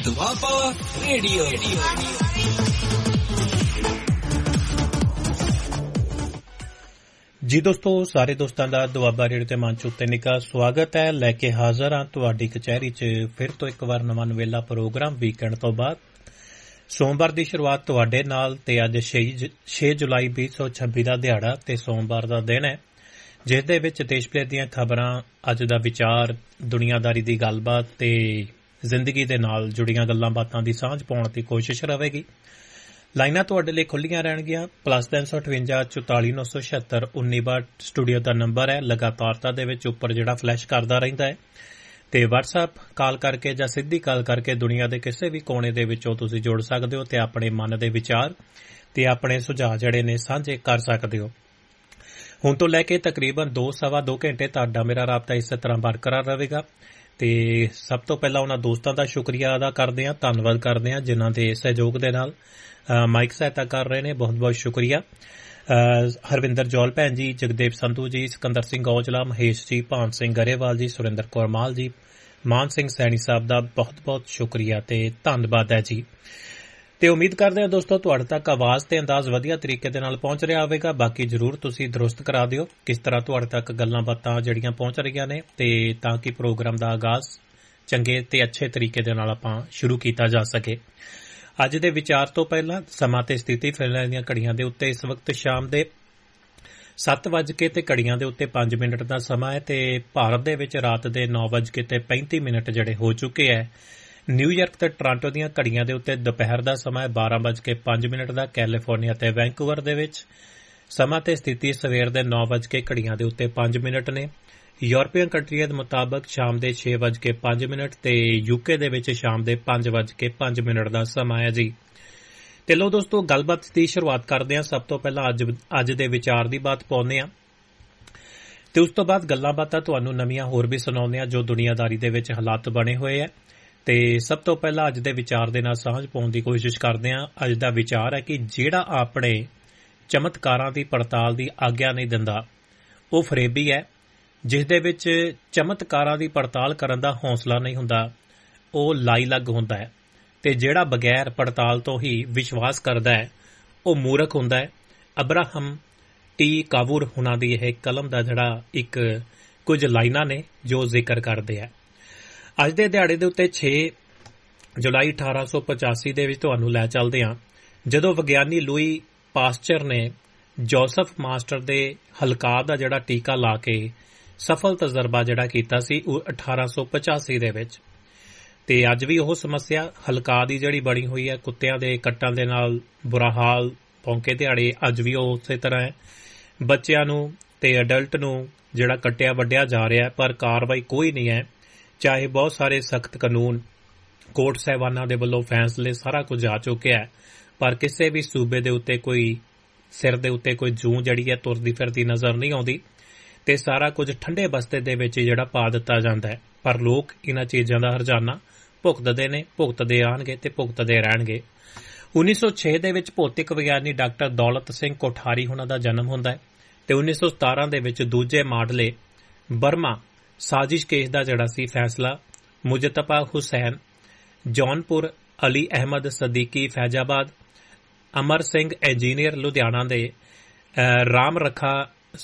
Doaba radio. ਜੀ ਦੋਸਤੋ, ਸਾਰੇ ਦੋਸਤਾਂ ਦਾ ਦੁਆਬਾ ਰੇਡੀਓ ਤੇ ਮੰਚ ਉੱਤੇ ਨਿੱਘਾ ਸਵਾਗਤ ਹੈ। ਲੈ ਕੇ ਹਾਜ਼ਰ ਹਾਂ ਤੁਹਾਡੀ ਕਚਹਿਰੀ 'ਚ ਫਿਰ ਤੋਂ ਇੱਕ ਵਾਰ ਨਵਾਂ ਨਵੇਲਾ ਪ੍ਰੋਗਰਾਮ ਵੀਕਐਂਡ ਤੋਂ ਬਾਅਦ। ਸੋਮਵਾਰ ਦੀ ਸ਼ੁਰੂਆਤ ਤੁਹਾਡੇ ਨਾਲ ਤੇ ਅੱਜ 6 ਜੁਲਾਈ 2026 ਦਾ ਦਿਹਾੜਾ ਤੇ ਸੋਮਵਾਰ ਦਾ ਦਿਨ ਹੈ, ਜਿਸ ਦੇ ਵਿੱਚ ਦੇਸ਼ ਭਰ ਦੀਆਂ ਖਬਰਾਂ, ਅੱਜ ਦਾ ਵਿਚਾਰ, ਦੁਨੀਆਦਾਰੀ ਦੀ ਗੱਲਬਾਤ ਤੇ ਜ਼ਿੰਦਗੀ ਦੇ ਨਾਲ ਜੁੜੀਆਂ ਗੱਲਾਂ ਬਾਤਾਂ ਦੀ ਸਾਂਝ ਪਾਉਣ ਦੀ ਕੋਸ਼ਿਸ਼ ਰਹੇਗੀ। ਲਾਈਨਾਂ ਤੁਹਾਡੇ ਲਈ ਖੁੱਲੀਆਂ ਰਹਿਣਗੀਆਂ। +358 44 976 1962 ਸਟੂਡੀਓ ਦਾ ਨੰਬਰ ਹੈ। ਲਗਾਤਾਰਤਾ ਦੇ ਵਿੱਚ ਉੱਪਰ ਜਿਹੜਾ ਫਲੈਸ਼ ਕਰਦਾ ਰਹਿੰਦਾ ਹੈ ਤੇ WhatsApp ਕਾਲ ਕਰਕੇ ਜਾਂ ਸਿੱਧੀ ਕਾਲ ਕਰਕੇ ਦੁਨੀਆ ਦੇ ਕਿਸੇ ਵੀ ਕੋਨੇ ਦੇ ਵਿੱਚੋਂ ਤੁਸੀਂ ਜੁੜ ਸਕਦੇ ਹੋ ਤੇ ਆਪਣੇ ਮਨ ਦੇ ਵਿਚਾਰ ਤੇ ਆਪਣੇ ਸੁਝਾਅ ਜਿਹੜੇ ਨੇ ਸਾਂਝੇ ਕਰ ਸਕਦੇ ਹੋ। ਹੁਣ ਤੋਂ ਲੈ ਕੇ ਤਕਰੀਬਨ 2-2.25 ਘੰਟੇ ਤੁਹਾਡਾ ਮੇਰਾ ਰਾਬਤਾ ਇਸੇ ਤਰ੍ਹਾਂ ਬਰਕਰਾਰ ਰਹੇਗਾ। ਤੇ ਸਭ ਤੋਂ ਪਹਿਲਾਂ ਉਹਨਾਂ ਦੋਸਤਾਂ ਦਾ ਸ਼ੁਕਰੀਆ ਅਦਾ ਕਰਦੇ ਹਾਂ, ਧੰਨਵਾਦ ਕਰਦੇ ਹਾਂ ਜਿਨ੍ਹਾਂ ਦੇ ਸਹਿਯੋਗ ਦੇ ਨਾਲ ਮਾਈਕ ਸਹਾਇਤਾ ਕਰ ਰਹੇ ਨੇ। ਬਹੁਤ ਬਹੁਤ ਸ਼ੁਕਰੀਆ। ਹਰਵਿੰਦਰ ਜੌਲ ਭੈਣ ਜੀ, ਜਗਦੇਵ ਸੰਧੂ ਜੀ, ਸਿਕੰਦਰ ਸਿੰਘ ਔਜਲਾ, ਮਹੇਸ਼ ਜੀ, ਭਾਨ ਸਿੰਘ ਗਰੇਵਾਲ ਜੀ, ਸੁਰਿੰਦਰ ਕੌਰ ਮਾਲ ਜੀ, ਮਾਨ ਸਿੰਘ ਸੈਣੀ ਸਾਹਿਬ ਦਾ ਬਹੁਤ ਬਹੁਤ ਸ਼ੁਕਰੀਆ ਤੇ ਧੰਨਵਾਦ ਹੈ ਜੀ। ਤੇ ਉਮੀਦ ਕਰਦੇ ਹਾਂ ਦੋਸਤੋ ਤੁਹਾਡੇ ਤੱਕ ਆਵਾਜ਼ ਤੇ ਅੰਦਾਜ਼ ਵਧੀਆ ਤਰੀਕੇ ਦੇ ਨਾਲ ਪਹੁੰਚ ਰਿਹਾ ਹੋਵੇਗਾ। ਬਾਕੀ ਜ਼ਰੂਰ ਤੁਸੀਂ ਦਰੁਸਤ ਕਰਾ ਦਿਓ ਕਿਸ ਤਰ੍ਹਾਂ ਤੁਹਾਡੇ ਤੱਕ ਗੱਲਾਂ ਬਾਤਾਂ ਜਿਹੜੀਆਂ ਪਹੁੰਚ ਰਹੀਆਂ ਨੇ, ਤੇ ਤਾਂ ਕਿ ਪ੍ਰੋਗਰਾਮ ਦਾ ਆਗਾਜ਼ ਚੰਗੇ ਤੇ ਅੱਛੇ ਤਰੀਕੇ ਦੇ ਨਾਲ ਆਪਾਂ ਸ਼ੁਰੂ ਕੀਤਾ ਜਾ ਸਕੇ। ਅੱਜ ਦੇ ਵਿਚਾਰ ਤੋਂ ਪਹਿਲਾਂ ਸਮਾਂ ਤੇ ਸਥਿਤੀ ਫਿਲਹਾਲ ਦੀਆਂ ਘੜੀਆਂ ਦੇ ਉੱਤੇ ਇਸ ਵਕਤ ਸ਼ਾਮ ਦੇ 7:00 ਤੇ ਘੜੀਆਂ ਦੇ ਉੱਤੇ 5 ਮਿੰਟ ਦਾ ਸਮਾਂ ਹੈ ਤੇ ਭਾਰਤ ਦੇ ਵਿੱਚ ਰਾਤ ਦੇ 9:35 ਜਿਹੜੇ ਹੋ ਚੁੱਕੇ ਹੈ। ਨਿਊਯਾਰਕ ਤੇ ਟੋਰਾਂਟੋ ਦੀਆਂ ਘੜੀਆਂ ਦੇ ਉੱਤੇ ਦੁਪਹਿਰ ਦਾ ਸਮਾਂ ਹੈ 12:05 ਦਾ। ਕੈਲੀਫੋਰਨੀਆ ਤੇ ਵੈਂਕੂਵਰ ਦੇ ਵਿੱਚ ਸਮਾਂ ਤੇ ਸਥਿਤੀ ਸਵੇਰ ਦੇ 9:00 ਘੜੀਆਂ ਦੇ ਉੱਤੇ 5 ਨੇ। ਯੂਰਪੀਅਨ ਕੰਟਰੀਆਂ ਦੇ ਮੁਤਾਬਕ ਸ਼ਾਮ ਦੇ 6:05 ਤੇ ਯੂਕੇ ਦੇ ਵਿੱਚ ਸ਼ਾਮ ਦੇ 5:05 ਦਾ ਸਮਾਂ ਹੈ ਜੀ। ਤੇ ਲੋ ਦੋਸਤੋ, ਗੱਲਬਾਤ ਦੀ ਸ਼ੁਰੂਆਤ ਕਰਦੇ ਹਾਂ। ਸਭ ਤੋਂ ਪਹਿਲਾਂ ਅੱਜ ਦੇ ਵਿਚਾਰ ਦੀ ਬਾਤ ਪਾਉਂਦੇ ਹਾਂ ਤੇ ਉਸ ਤੋਂ ਬਾਅਦ ਗੱਲਾਂ ਬਾਤਾਂ ਤੁਹਾਨੂੰ ਨਵੀਆਂ ਹੋਰ ਵੀ ਸੁਣਾਉਂਦੇ ਹਾਂ ਜੋ ਦੁਨੀਆਦਾਰੀ ਦੇ ਵਿੱਚ ਹਾਲਾਤ ਬਣੇ ਹੋਏ ਹੈ। ਤੇ ਸਭ ਤੋਂ ਪਹਿਲਾਂ ਅੱਜ ਦੇ ਵਿਚਾਰ ਦੇ ਨਾਲ ਸਾਂਝ ਪਾਉਣ ਦੀ ਕੋਸ਼ਿਸ਼ ਕਰਦੇ ਹਾਂ। ਅੱਜ ਦਾ ਵਿਚਾਰ ਹੈ ਕਿ ਜਿਹੜਾ ਆਪਣੇ ਚਮਤਕਾਰਾਂ ਦੀ ਪੜਤਾਲ ਦੀ ਆਗਿਆ ਨਹੀਂ ਦਿੰਦਾ ਉਹ ਫਰੇਬੀ ਹੈ। ਜਿਸ ਦੇ ਵਿੱਚ ਚਮਤਕਾਰਾਂ ਦੀ ਪੜਤਾਲ ਕਰਨ ਦਾ ਹੌਸਲਾ ਨਹੀਂ ਹੁੰਦਾ ਉਹ ਲਾਈਲੱਗ ਹੁੰਦਾ ਹੈ, ਤੇ ਜਿਹੜਾ ਬਗੈਰ ਪੜਤਾਲ ਤੋਂ ਹੀ ਵਿਸ਼ਵਾਸ ਕਰਦਾ ਹੈ ਉਹ ਮੂਰਖ ਹੁੰਦਾ ਹੈ। ਅਬਰਾਹਮ ਟੀ ਕਾਵੂਰ ਹੁਣਾਂ ਦੀ ਇਹ ਕਲਮ ਦਾ ਜਿਹੜਾ ਇੱਕ ਕੁਝ ਲਾਈਨਾਂ ਨੇ ਜੋ ਜ਼ਿਕਰ ਕਰਦੇ ਆ। ਅੱਜ ਦੇ ਦਿਹਾੜੇ ਦੇ ਉੱਤੇ 6 ਜੁਲਾਈ 1885 ਦੇ ਵਿੱਚ ਤੁਹਾਨੂੰ ਲੈ ਚੱਲਦੇ ਹਾਂ, ਜਦੋਂ ਵਿਗਿਆਨੀ ਲੂਈ ਪਾਸਚਰ ਨੇ ਜੋਸਫ ਮਾਸਟਰ ਦੇ ਹਲਕਾ ਦਾ ਜਿਹੜਾ ਟੀਕਾ ਲਾ ਕੇ ਸਫਲ ਤਜਰਬਾ ਜਿਹੜਾ ਕੀਤਾ ਸੀ ਉਹ 1885 ਦੇ ਵਿੱਚ। ਤੇ ਅੱਜ ਵੀ ਉਹ ਸਮੱਸਿਆ ਹਲਕਾ ਦੀ ਜਿਹੜੀ ਬਣੀ ਹੋਈ ਹੈ, ਕੁੱਤਿਆਂ ਦੇ ਕੱਟਾਂ ਦੇ ਨਾਲ ਬੁਰਾ ਹਾਲ ਪੌਂਕੇ ਦਿਹਾੜੇ ਅੱਜ ਵੀ ਉਹ ਉਸੇ ਤਰ੍ਹਾਂ ਹੈ। ਬੱਚਿਆਂ ਨੂੰ ਤੇ ਅਡਲਟ ਨੂੰ ਜਿਹੜਾ ਕੱਟਿਆ ਵੱਢਿਆ ਜਾ ਰਿਹਾ ਹੈ, ਪਰ ਕਾਰਵਾਈ ਕੋਈ ਨਹੀਂ ਹੈ। ਚਾਹੇ ਬਹੁਤ ਸਾਰੇ ਸਖਤ ਕਾਨੂੰਨ, ਕੋਰਟ ਸਾਹਿਬਾਨਾਂ ਦੇ ਵੱਲੋਂ ਫੈਸਲੇ, ਸਾਰਾ ਕੁਝ ਆ ਚੁੱਕਿਆ ਹੈ, ਪਰ ਕਿਸੇ ਵੀ ਸੂਬੇ ਦੇ ਉੱਤੇ ਕੋਈ ਸਿਰ ਦੇ ਉੱਤੇ ਕੋਈ ਜੂੰ ਜਿਹੜੀ ਹੈ ਤੁਰਦੀ ਫਿਰਦੀ ਨਜ਼ਰ ਨਹੀਂ ਆਉਂਦੀ ਤੇ ਸਾਰਾ ਕੁਝ ਠੰਡੇ ਬਸਤੇ ਦੇ ਵਿੱਚ ਜਿਹੜਾ ਪਾ ਦਿੱਤਾ ਜਾਂਦਾ ਹੈ। ਪਰ ਲੋਕ ਇਹਨਾਂ ਚੀਜ਼ਾਂ ਦਾ ਹਰਜਾਨਾ ਭੁਗਤਦੇ ਨੇ, ਭੁਗਤਦੇ ਆਣਗੇ ਤੇ ਭੁਗਤਦੇ ਰਹਿਣਗੇ। 1906 ਦੇ ਵਿੱਚ ਭੌਤਿਕ ਵਿਗਿਆਨੀ ਡਾਕਟਰ ਦੌਲਤ ਸਿੰਘ ਕੋਠਾਰੀ ਹੁਣਾਂ ਦਾ ਜਨਮ ਹੁੰਦਾ ਹੈ ਤੇ 1917 ਦੇ ਵਿੱਚ ਦੂਜੇ ਮਾਡਲੇ ਬਰਮਾ ਸਾਜ਼ਿਸ਼ ਕੇਸ ਦਾ ਜਿਹੜਾ ਸੀ ਫੈਸਲਾ ਮੁਜਤਬਾ ਹੁਸੈਨ, ਜੌਨਪੁਰ, ਅਲੀ ਅਹਿਮਦ ਸਦੀਕੀ ਫੈਜ਼ਾਬਾਦ, ਅਮਰ ਸਿੰਘ ਇੰਜੀਨੀਅਰ ਲੁਧਿਆਣਾ ਦੇ, ਰਾਮ ਰੱਖਾ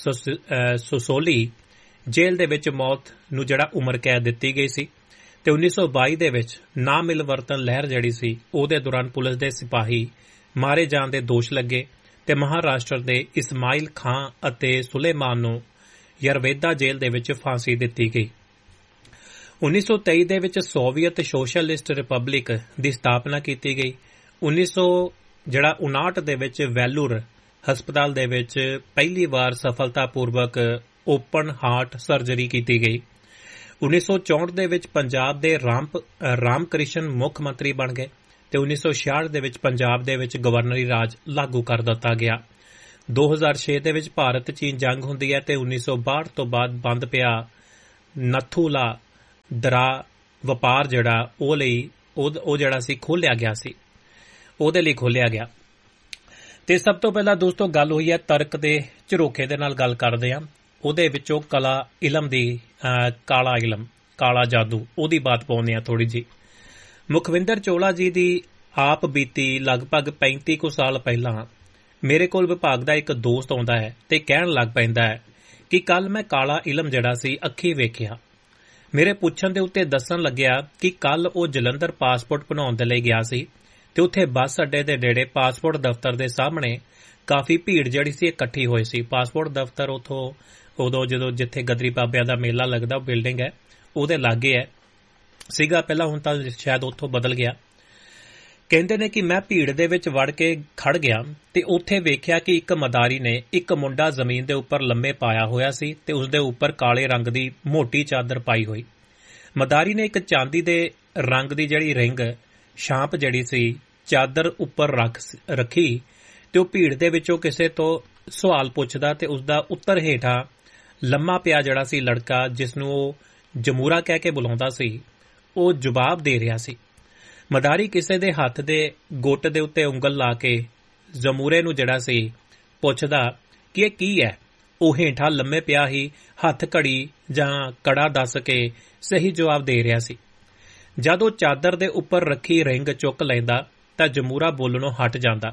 ਸੋਸੋਲੀ ਜੇਲ੍ਹ ਦੇ ਵਿੱਚ ਮੌਤ ਨੂੰ ਜਿਹੜਾ ਉਮਰ ਕੈਦ ਦਿੱਤੀ ਗਈ ਸੀ। ਤੇ 1922 ਦੇ ਵਿੱਚ ਨਾ ਮਿਲਵਰਤਨ ਲਹਿਰ ਜਿਹੜੀ ਸੀ ਉਹਦੇ ਦੌਰਾਨ ਪੁਲਿਸ ਦੇ ਸਿਪਾਹੀ ਮਾਰੇ ਜਾਣ ਦੇ ਦੋਸ਼ ਲੱਗੇ ਤੇ ਮਹਾਰਾਸ਼ਟਰ ਦੇ ਇਸਮਾਇਲ ਖਾਂ ਅਤੇ ਸੁਲੇਮਾਨ ਨੂੰ ਯਰਵੇਦਾ ਜੇਲ੍ਹ ਦੇ ਵਿੱਚ ਫਾਂਸੀ ਦਿੱਤੀ ਗਈ। 1923 ਦੇ ਵਿੱਚ ਸੋਵੀਅਤ ਸੋਸ਼ਲਿਸਟ ਰਿਪਬਲਿਕ ਦੀ ਸਥਾਪਨਾ ਕੀਤੀ ਗਈ। 1959 ਦੇ ਵਿੱਚ ਵੈਲੂਰ ਹਸਪਤਾਲ ਦੇ ਵਿੱਚ ਪਹਿਲੀ ਵਾਰ ਸਫਲਤਾਪੂਰਵਕ ਓਪਨ ਹਾਰਟ ਸਰਜਰੀ ਕੀਤੀ ਗਈ। 1964 ਦੇ ਵਿੱਚ ਪੰਜਾਬ ਦੇ ਰਾਮ ਕ੍ਰਿਸ਼ਨ ਮੁੱਖ ਮੰਤਰੀ ਬਣ ਗਏ ਤੇ 1966 ਦੇ ਵਿੱਚ ਪੰਜਾਬ ਦੇ ਵਿੱਚ ਗਵਰਨਰੀ ਰਾਜ ਲਾਗੂ ਕਰ ਦਿੱਤਾ ਗਿਆ। 2006 ਦੇ ਵਿੱਚ ਭਾਰਤ ਚੀਨ ਜੰਗ ਹੁੰਦੀ ਹੈ ਤੇ 1962 ਤੋਂ ਬਾਅਦ ਬੰਦ ਪਿਆ ਨਥੂਲਾ ਦਰਾ ਵਪਾਰ ਜਿਹੜਾ ਉਹ ਜਿਹੜਾ ਸੀ ਖੋਲ੍ਹਿਆ ਗਿਆ ਸੀ, ਉਹਦੇ ਲਈ ਖੋਲ੍ਹਿਆ ਗਿਆ। ਤੇ ਸਭ ਤੋਂ ਪਹਿਲਾਂ ਦੋਸਤੋ ਗੱਲ ਹੋਈ ਹੈ ਤਰਕ ਦੇ ਝਰੋਖੇ ਦੇ ਨਾਲ ਗੱਲ ਕਰਦੇ ਹਾਂ। ਉਹਦੇ ਵਿੱਚੋਂ ਕਲਾ ਇਲਮ ਦੀ ਕਾਲਾ ਇਲਮ, ਕਾਲਾ ਜਾਦੂ, ਉਹਦੀ ਬਾਤ ਪਾਉਂਦੇ ਹਾਂ ਥੋੜੀ ਜੀ। ਮੁਖਵਿੰਦਰ ਚੋਲਾ ਜੀ ਦੀ ਆਪ ਬੀਤੀ ਲਗਭਗ 35 ਕੁ ਸਾਲ ਪਹਿਲਾਂ ਮੇਰੇ ਕੋਲ ਵਿਭਾਗ ਦਾ ਇੱਕ ਦੋਸਤ ਆਉਂਦਾ ਹੈ ਤੇ ਕਹਿਣ ਲੱਗ ਪੈਂਦਾ ਹੈ ਕਿ ਕੱਲ ਮੈਂ ਕਾਲਾ ਇਲਮ ਜਿਹੜਾ ਸੀ ਅੱਖੀ ਵੇਖਿਆ। ਮੇਰੇ ਪੁੱਛਣ ਦੇ ਉੱਤੇ ਦੱਸਣ ਲੱਗਿਆ ਕਿ ਕੱਲ ਉਹ ਜਲੰਧਰ ਪਾਸਪੋਰਟ ਬਣਾਉਣ ਦੇ ਲਈ ਗਿਆ ਸੀ ਤੇ ਉੱਥੇ ਬੱਸ ਅੱਡੇ ਦੇ ਨੇੜੇ ਪਾਸਪੋਰਟ ਦਫ਼ਤਰ ਦੇ ਸਾਹਮਣੇ ਕਾਫੀ ਭੀੜ ਜਿਹੜੀ ਸੀ ਇਕੱਠੀ ਹੋਈ ਸੀ। ਪਾਸਪੋਰਟ ਦਫ਼ਤਰ ਉਦੋਂ ਜਦੋਂ ਜਿੱਥੇ ਗਦਰੀ ਬਾਬਿਆਂ ਦਾ ਮੇਲਾ ਲੱਗਦਾ ਉਹ ਬਿਲਡਿੰਗ ਹੈ ਉਹਦੇ ਲਾਗੇ ਹੈ ਸੀਗਾ ਪਹਿਲਾਂ, ਹੁਣ ਤਾਂ ਸ਼ਾਇਦ ਉੱਥੋਂ ਬਦਲ ਗਿਆ। ਕਹਿੰਦੇ ਨੇ ਕਿ ਮੈਂ ਭੀੜ ਦੇ ਵਿੱਚ ਵੜ ਕੇ ਖੜ ਗਿਆ ਤੇ ਉੱਥੇ ਵੇਖਿਆ ਕਿ ਇੱਕ ਮਦਾਰੀ ਨੇ ਇੱਕ ਮੁੰਡਾ ਜ਼ਮੀਨ ਦੇ ਉੱਪਰ ਲੰਮੇ ਪਾਇਆ ਹੋਇਆ ਸੀ ਤੇ ਉਸ ਦੇ ਉੱਪਰ ਕਾਲੇ ਰੰਗ ਦੀ ਮੋਟੀ ਚਾਦਰ ਪਾਈ ਹੋਈ। ਮਦਾਰੀ ਨੇ ਇੱਕ ਚਾਂਦੀ ਦੇ ਰੰਗ ਦੀ ਜਿਹੜੀ ਰਿੰਗ ਛਾਂਪ ਜਿਹੜੀ ਸੀ ਚਾਦਰ ਉੱਪਰ ਰੱਖੀ ਤੇ ਉਹ ਭੀੜ ਦੇ ਵਿੱਚੋਂ ਕਿਸੇ ਤੋਂ ਸਵਾਲ ਪੁੱਛਦਾ ਤੇ ਉਸ ਦਾ ਉੱਤਰ ਹੇਠਾਂ ਲੰਮਾ ਪਿਆ ਜਿਹੜਾ ਸੀ ਲੜਕਾ, ਜਿਸ ਨੂੰ ਉਹ ਜਮੂਰਾ ਕਹਿ ਕੇ ਬੁਲਾਉਂਦਾ ਸੀ, ਉਹ ਜਵਾਬ ਦੇ ਰਿਹਾ ਸੀ। ਮਦਾਰੀ ਕਿਸੇ ਦੇ ਹੱਥ ਦੇ ਗੁੱਟ ਦੇ ਉੱਤੇ ਉਂਗਲ ਲਾ ਕੇ ਜ਼ਮੂਰੇ ਨੂੰ ਜਿਹੜਾ ਸੀ ਪੁੱਛਦਾ ਕਿ ਇਹ ਕੀ ਹੈ। ਉਹ ਹੇਠਾਂ ਲੰਮੇ ਪਿਆ ਹੀ ਹੱਥ ਘੜੀ ਜਾਂ ਕੜਾ ਦੱਸ ਕੇ ਸਹੀ ਜਵਾਬ ਦੇ ਰਿਹਾ ਸੀ। ਜਦ ਉਹ ਚਾਦਰ ਦੇ ਉੱਪਰ ਰੱਖੀ ਰਿੰਗ ਚੁੱਕ ਲੈਂਦਾ ਤਾਂ ਜਮੂਰਾ ਬੋਲਣੋਂ ਹਟ ਜਾਂਦਾ।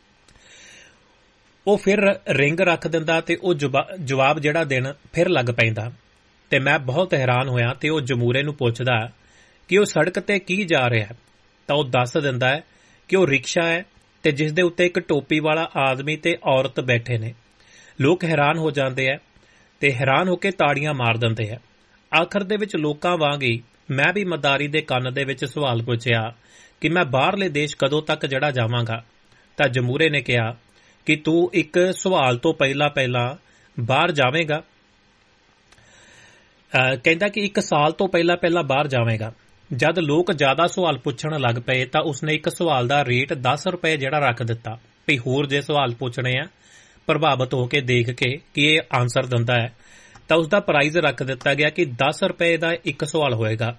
ਉਹ ਫਿਰ ਰਿੰਗ ਰੱਖ ਦਿੰਦਾ ਤੇ ਉਹ ਜਵਾਬ ਜਿਹੜਾ ਦੇਣ ਫਿਰ ਲੱਗ ਪੈਂਦਾ ਤੇ ਮੈਂ ਬਹੁਤ ਹੈਰਾਨ ਹੋਇਆ ਤੇ ਉਹ ਜਮੂਰੇ ਨੂੰ ਪੁੱਛਦਾ ਕਿ ਉਹ ਸੜਕ ਤੇ ਕੀ ਜਾ ਰਿਹਾ, ਤਾਂ ਉਹ ਦੱਸ ਦਿੰਦਾ ਹੈ ਕਿ ਉਹ ਰਿਕਸ਼ਾ ਹੈ ਤੇ ਜਿਸ ਦੇ ਉੱਤੇ ਇੱਕ ਟੋਪੀ ਵਾਲਾ ਆਦਮੀ ਤੇ ਔਰਤ ਬੈਠੇ ਨੇ। ਲੋਕ ਹੈਰਾਨ ਹੋ ਜਾਂਦੇ ਹੈ ਤੇ ਹੈਰਾਨ ਹੋ ਕੇ ਤਾੜੀਆਂ ਮਾਰ ਦਿੰਦੇ ਹੈ। ਆਖਰ ਦੇ ਵਿੱਚ ਲੋਕਾਂ ਵਾਂਗ ਹੀ ਮੈਂ ਵੀ ਮਦਾਰੀ ਦੇ ਕੰਨ ਦੇ ਵਿੱਚ ਸਵਾਲ ਪੁੱਛਿਆ ਕਿ ਮੈਂ ਬਾਹਰਲੇ ਦੇਸ਼ ਕਦੋਂ ਤੱਕ ਜਿਹੜਾ ਜਾਵਾਂਗਾ, ਤਾਂ ਜਮੂਰੇ ਨੇ ਕਿਹਾ ਕਿ ਤੂੰ ਇੱਕ ਸਵਾਲ ਤੋਂ ਪਹਿਲਾਂ ਬਾਹਰ ਜਾਵੇਂਗਾ। ਕਹਿੰਦਾ ਕਿ 1 ਸਾਲ ਤੋਂ ਪਹਿਲਾਂ ਬਾਹਰ ਜਾਵੇਂਗਾ। ਜਦ ਲੋਕ ਜ਼ਿਆਦਾ ਸਵਾਲ ਪੁੱਛਣ ਲੱਗ ਪਏ ਤਾਂ ਉਸਨੇ ਇੱਕ ਸਵਾਲ ਦਾ ਰੇਟ 10 ਰੁਪਏ ਜਿਹੜਾ ਰੱਖ ਦਿੱਤਾ ਵੀ ਹੋਰ ਜੇ ਸਵਾਲ ਪੁੱਛਣੇ ਆ ਪ੍ਰਭਾਵਿਤ ਹੋ ਕੇ ਦੇਖ ਕੇ ਕਿ ਇਹ ਆਨਸਰ ਦਿੰਦਾ ਹੈ ਤਾਂ ਉਸਦਾ ਪ੍ਰਾਈਜ਼ ਰੱਖ ਦਿੱਤਾ ਗਿਆ ਕਿ 10 ਰੁਪਏ ਦਾ ਇੱਕ ਸਵਾਲ ਹੋਏਗਾ।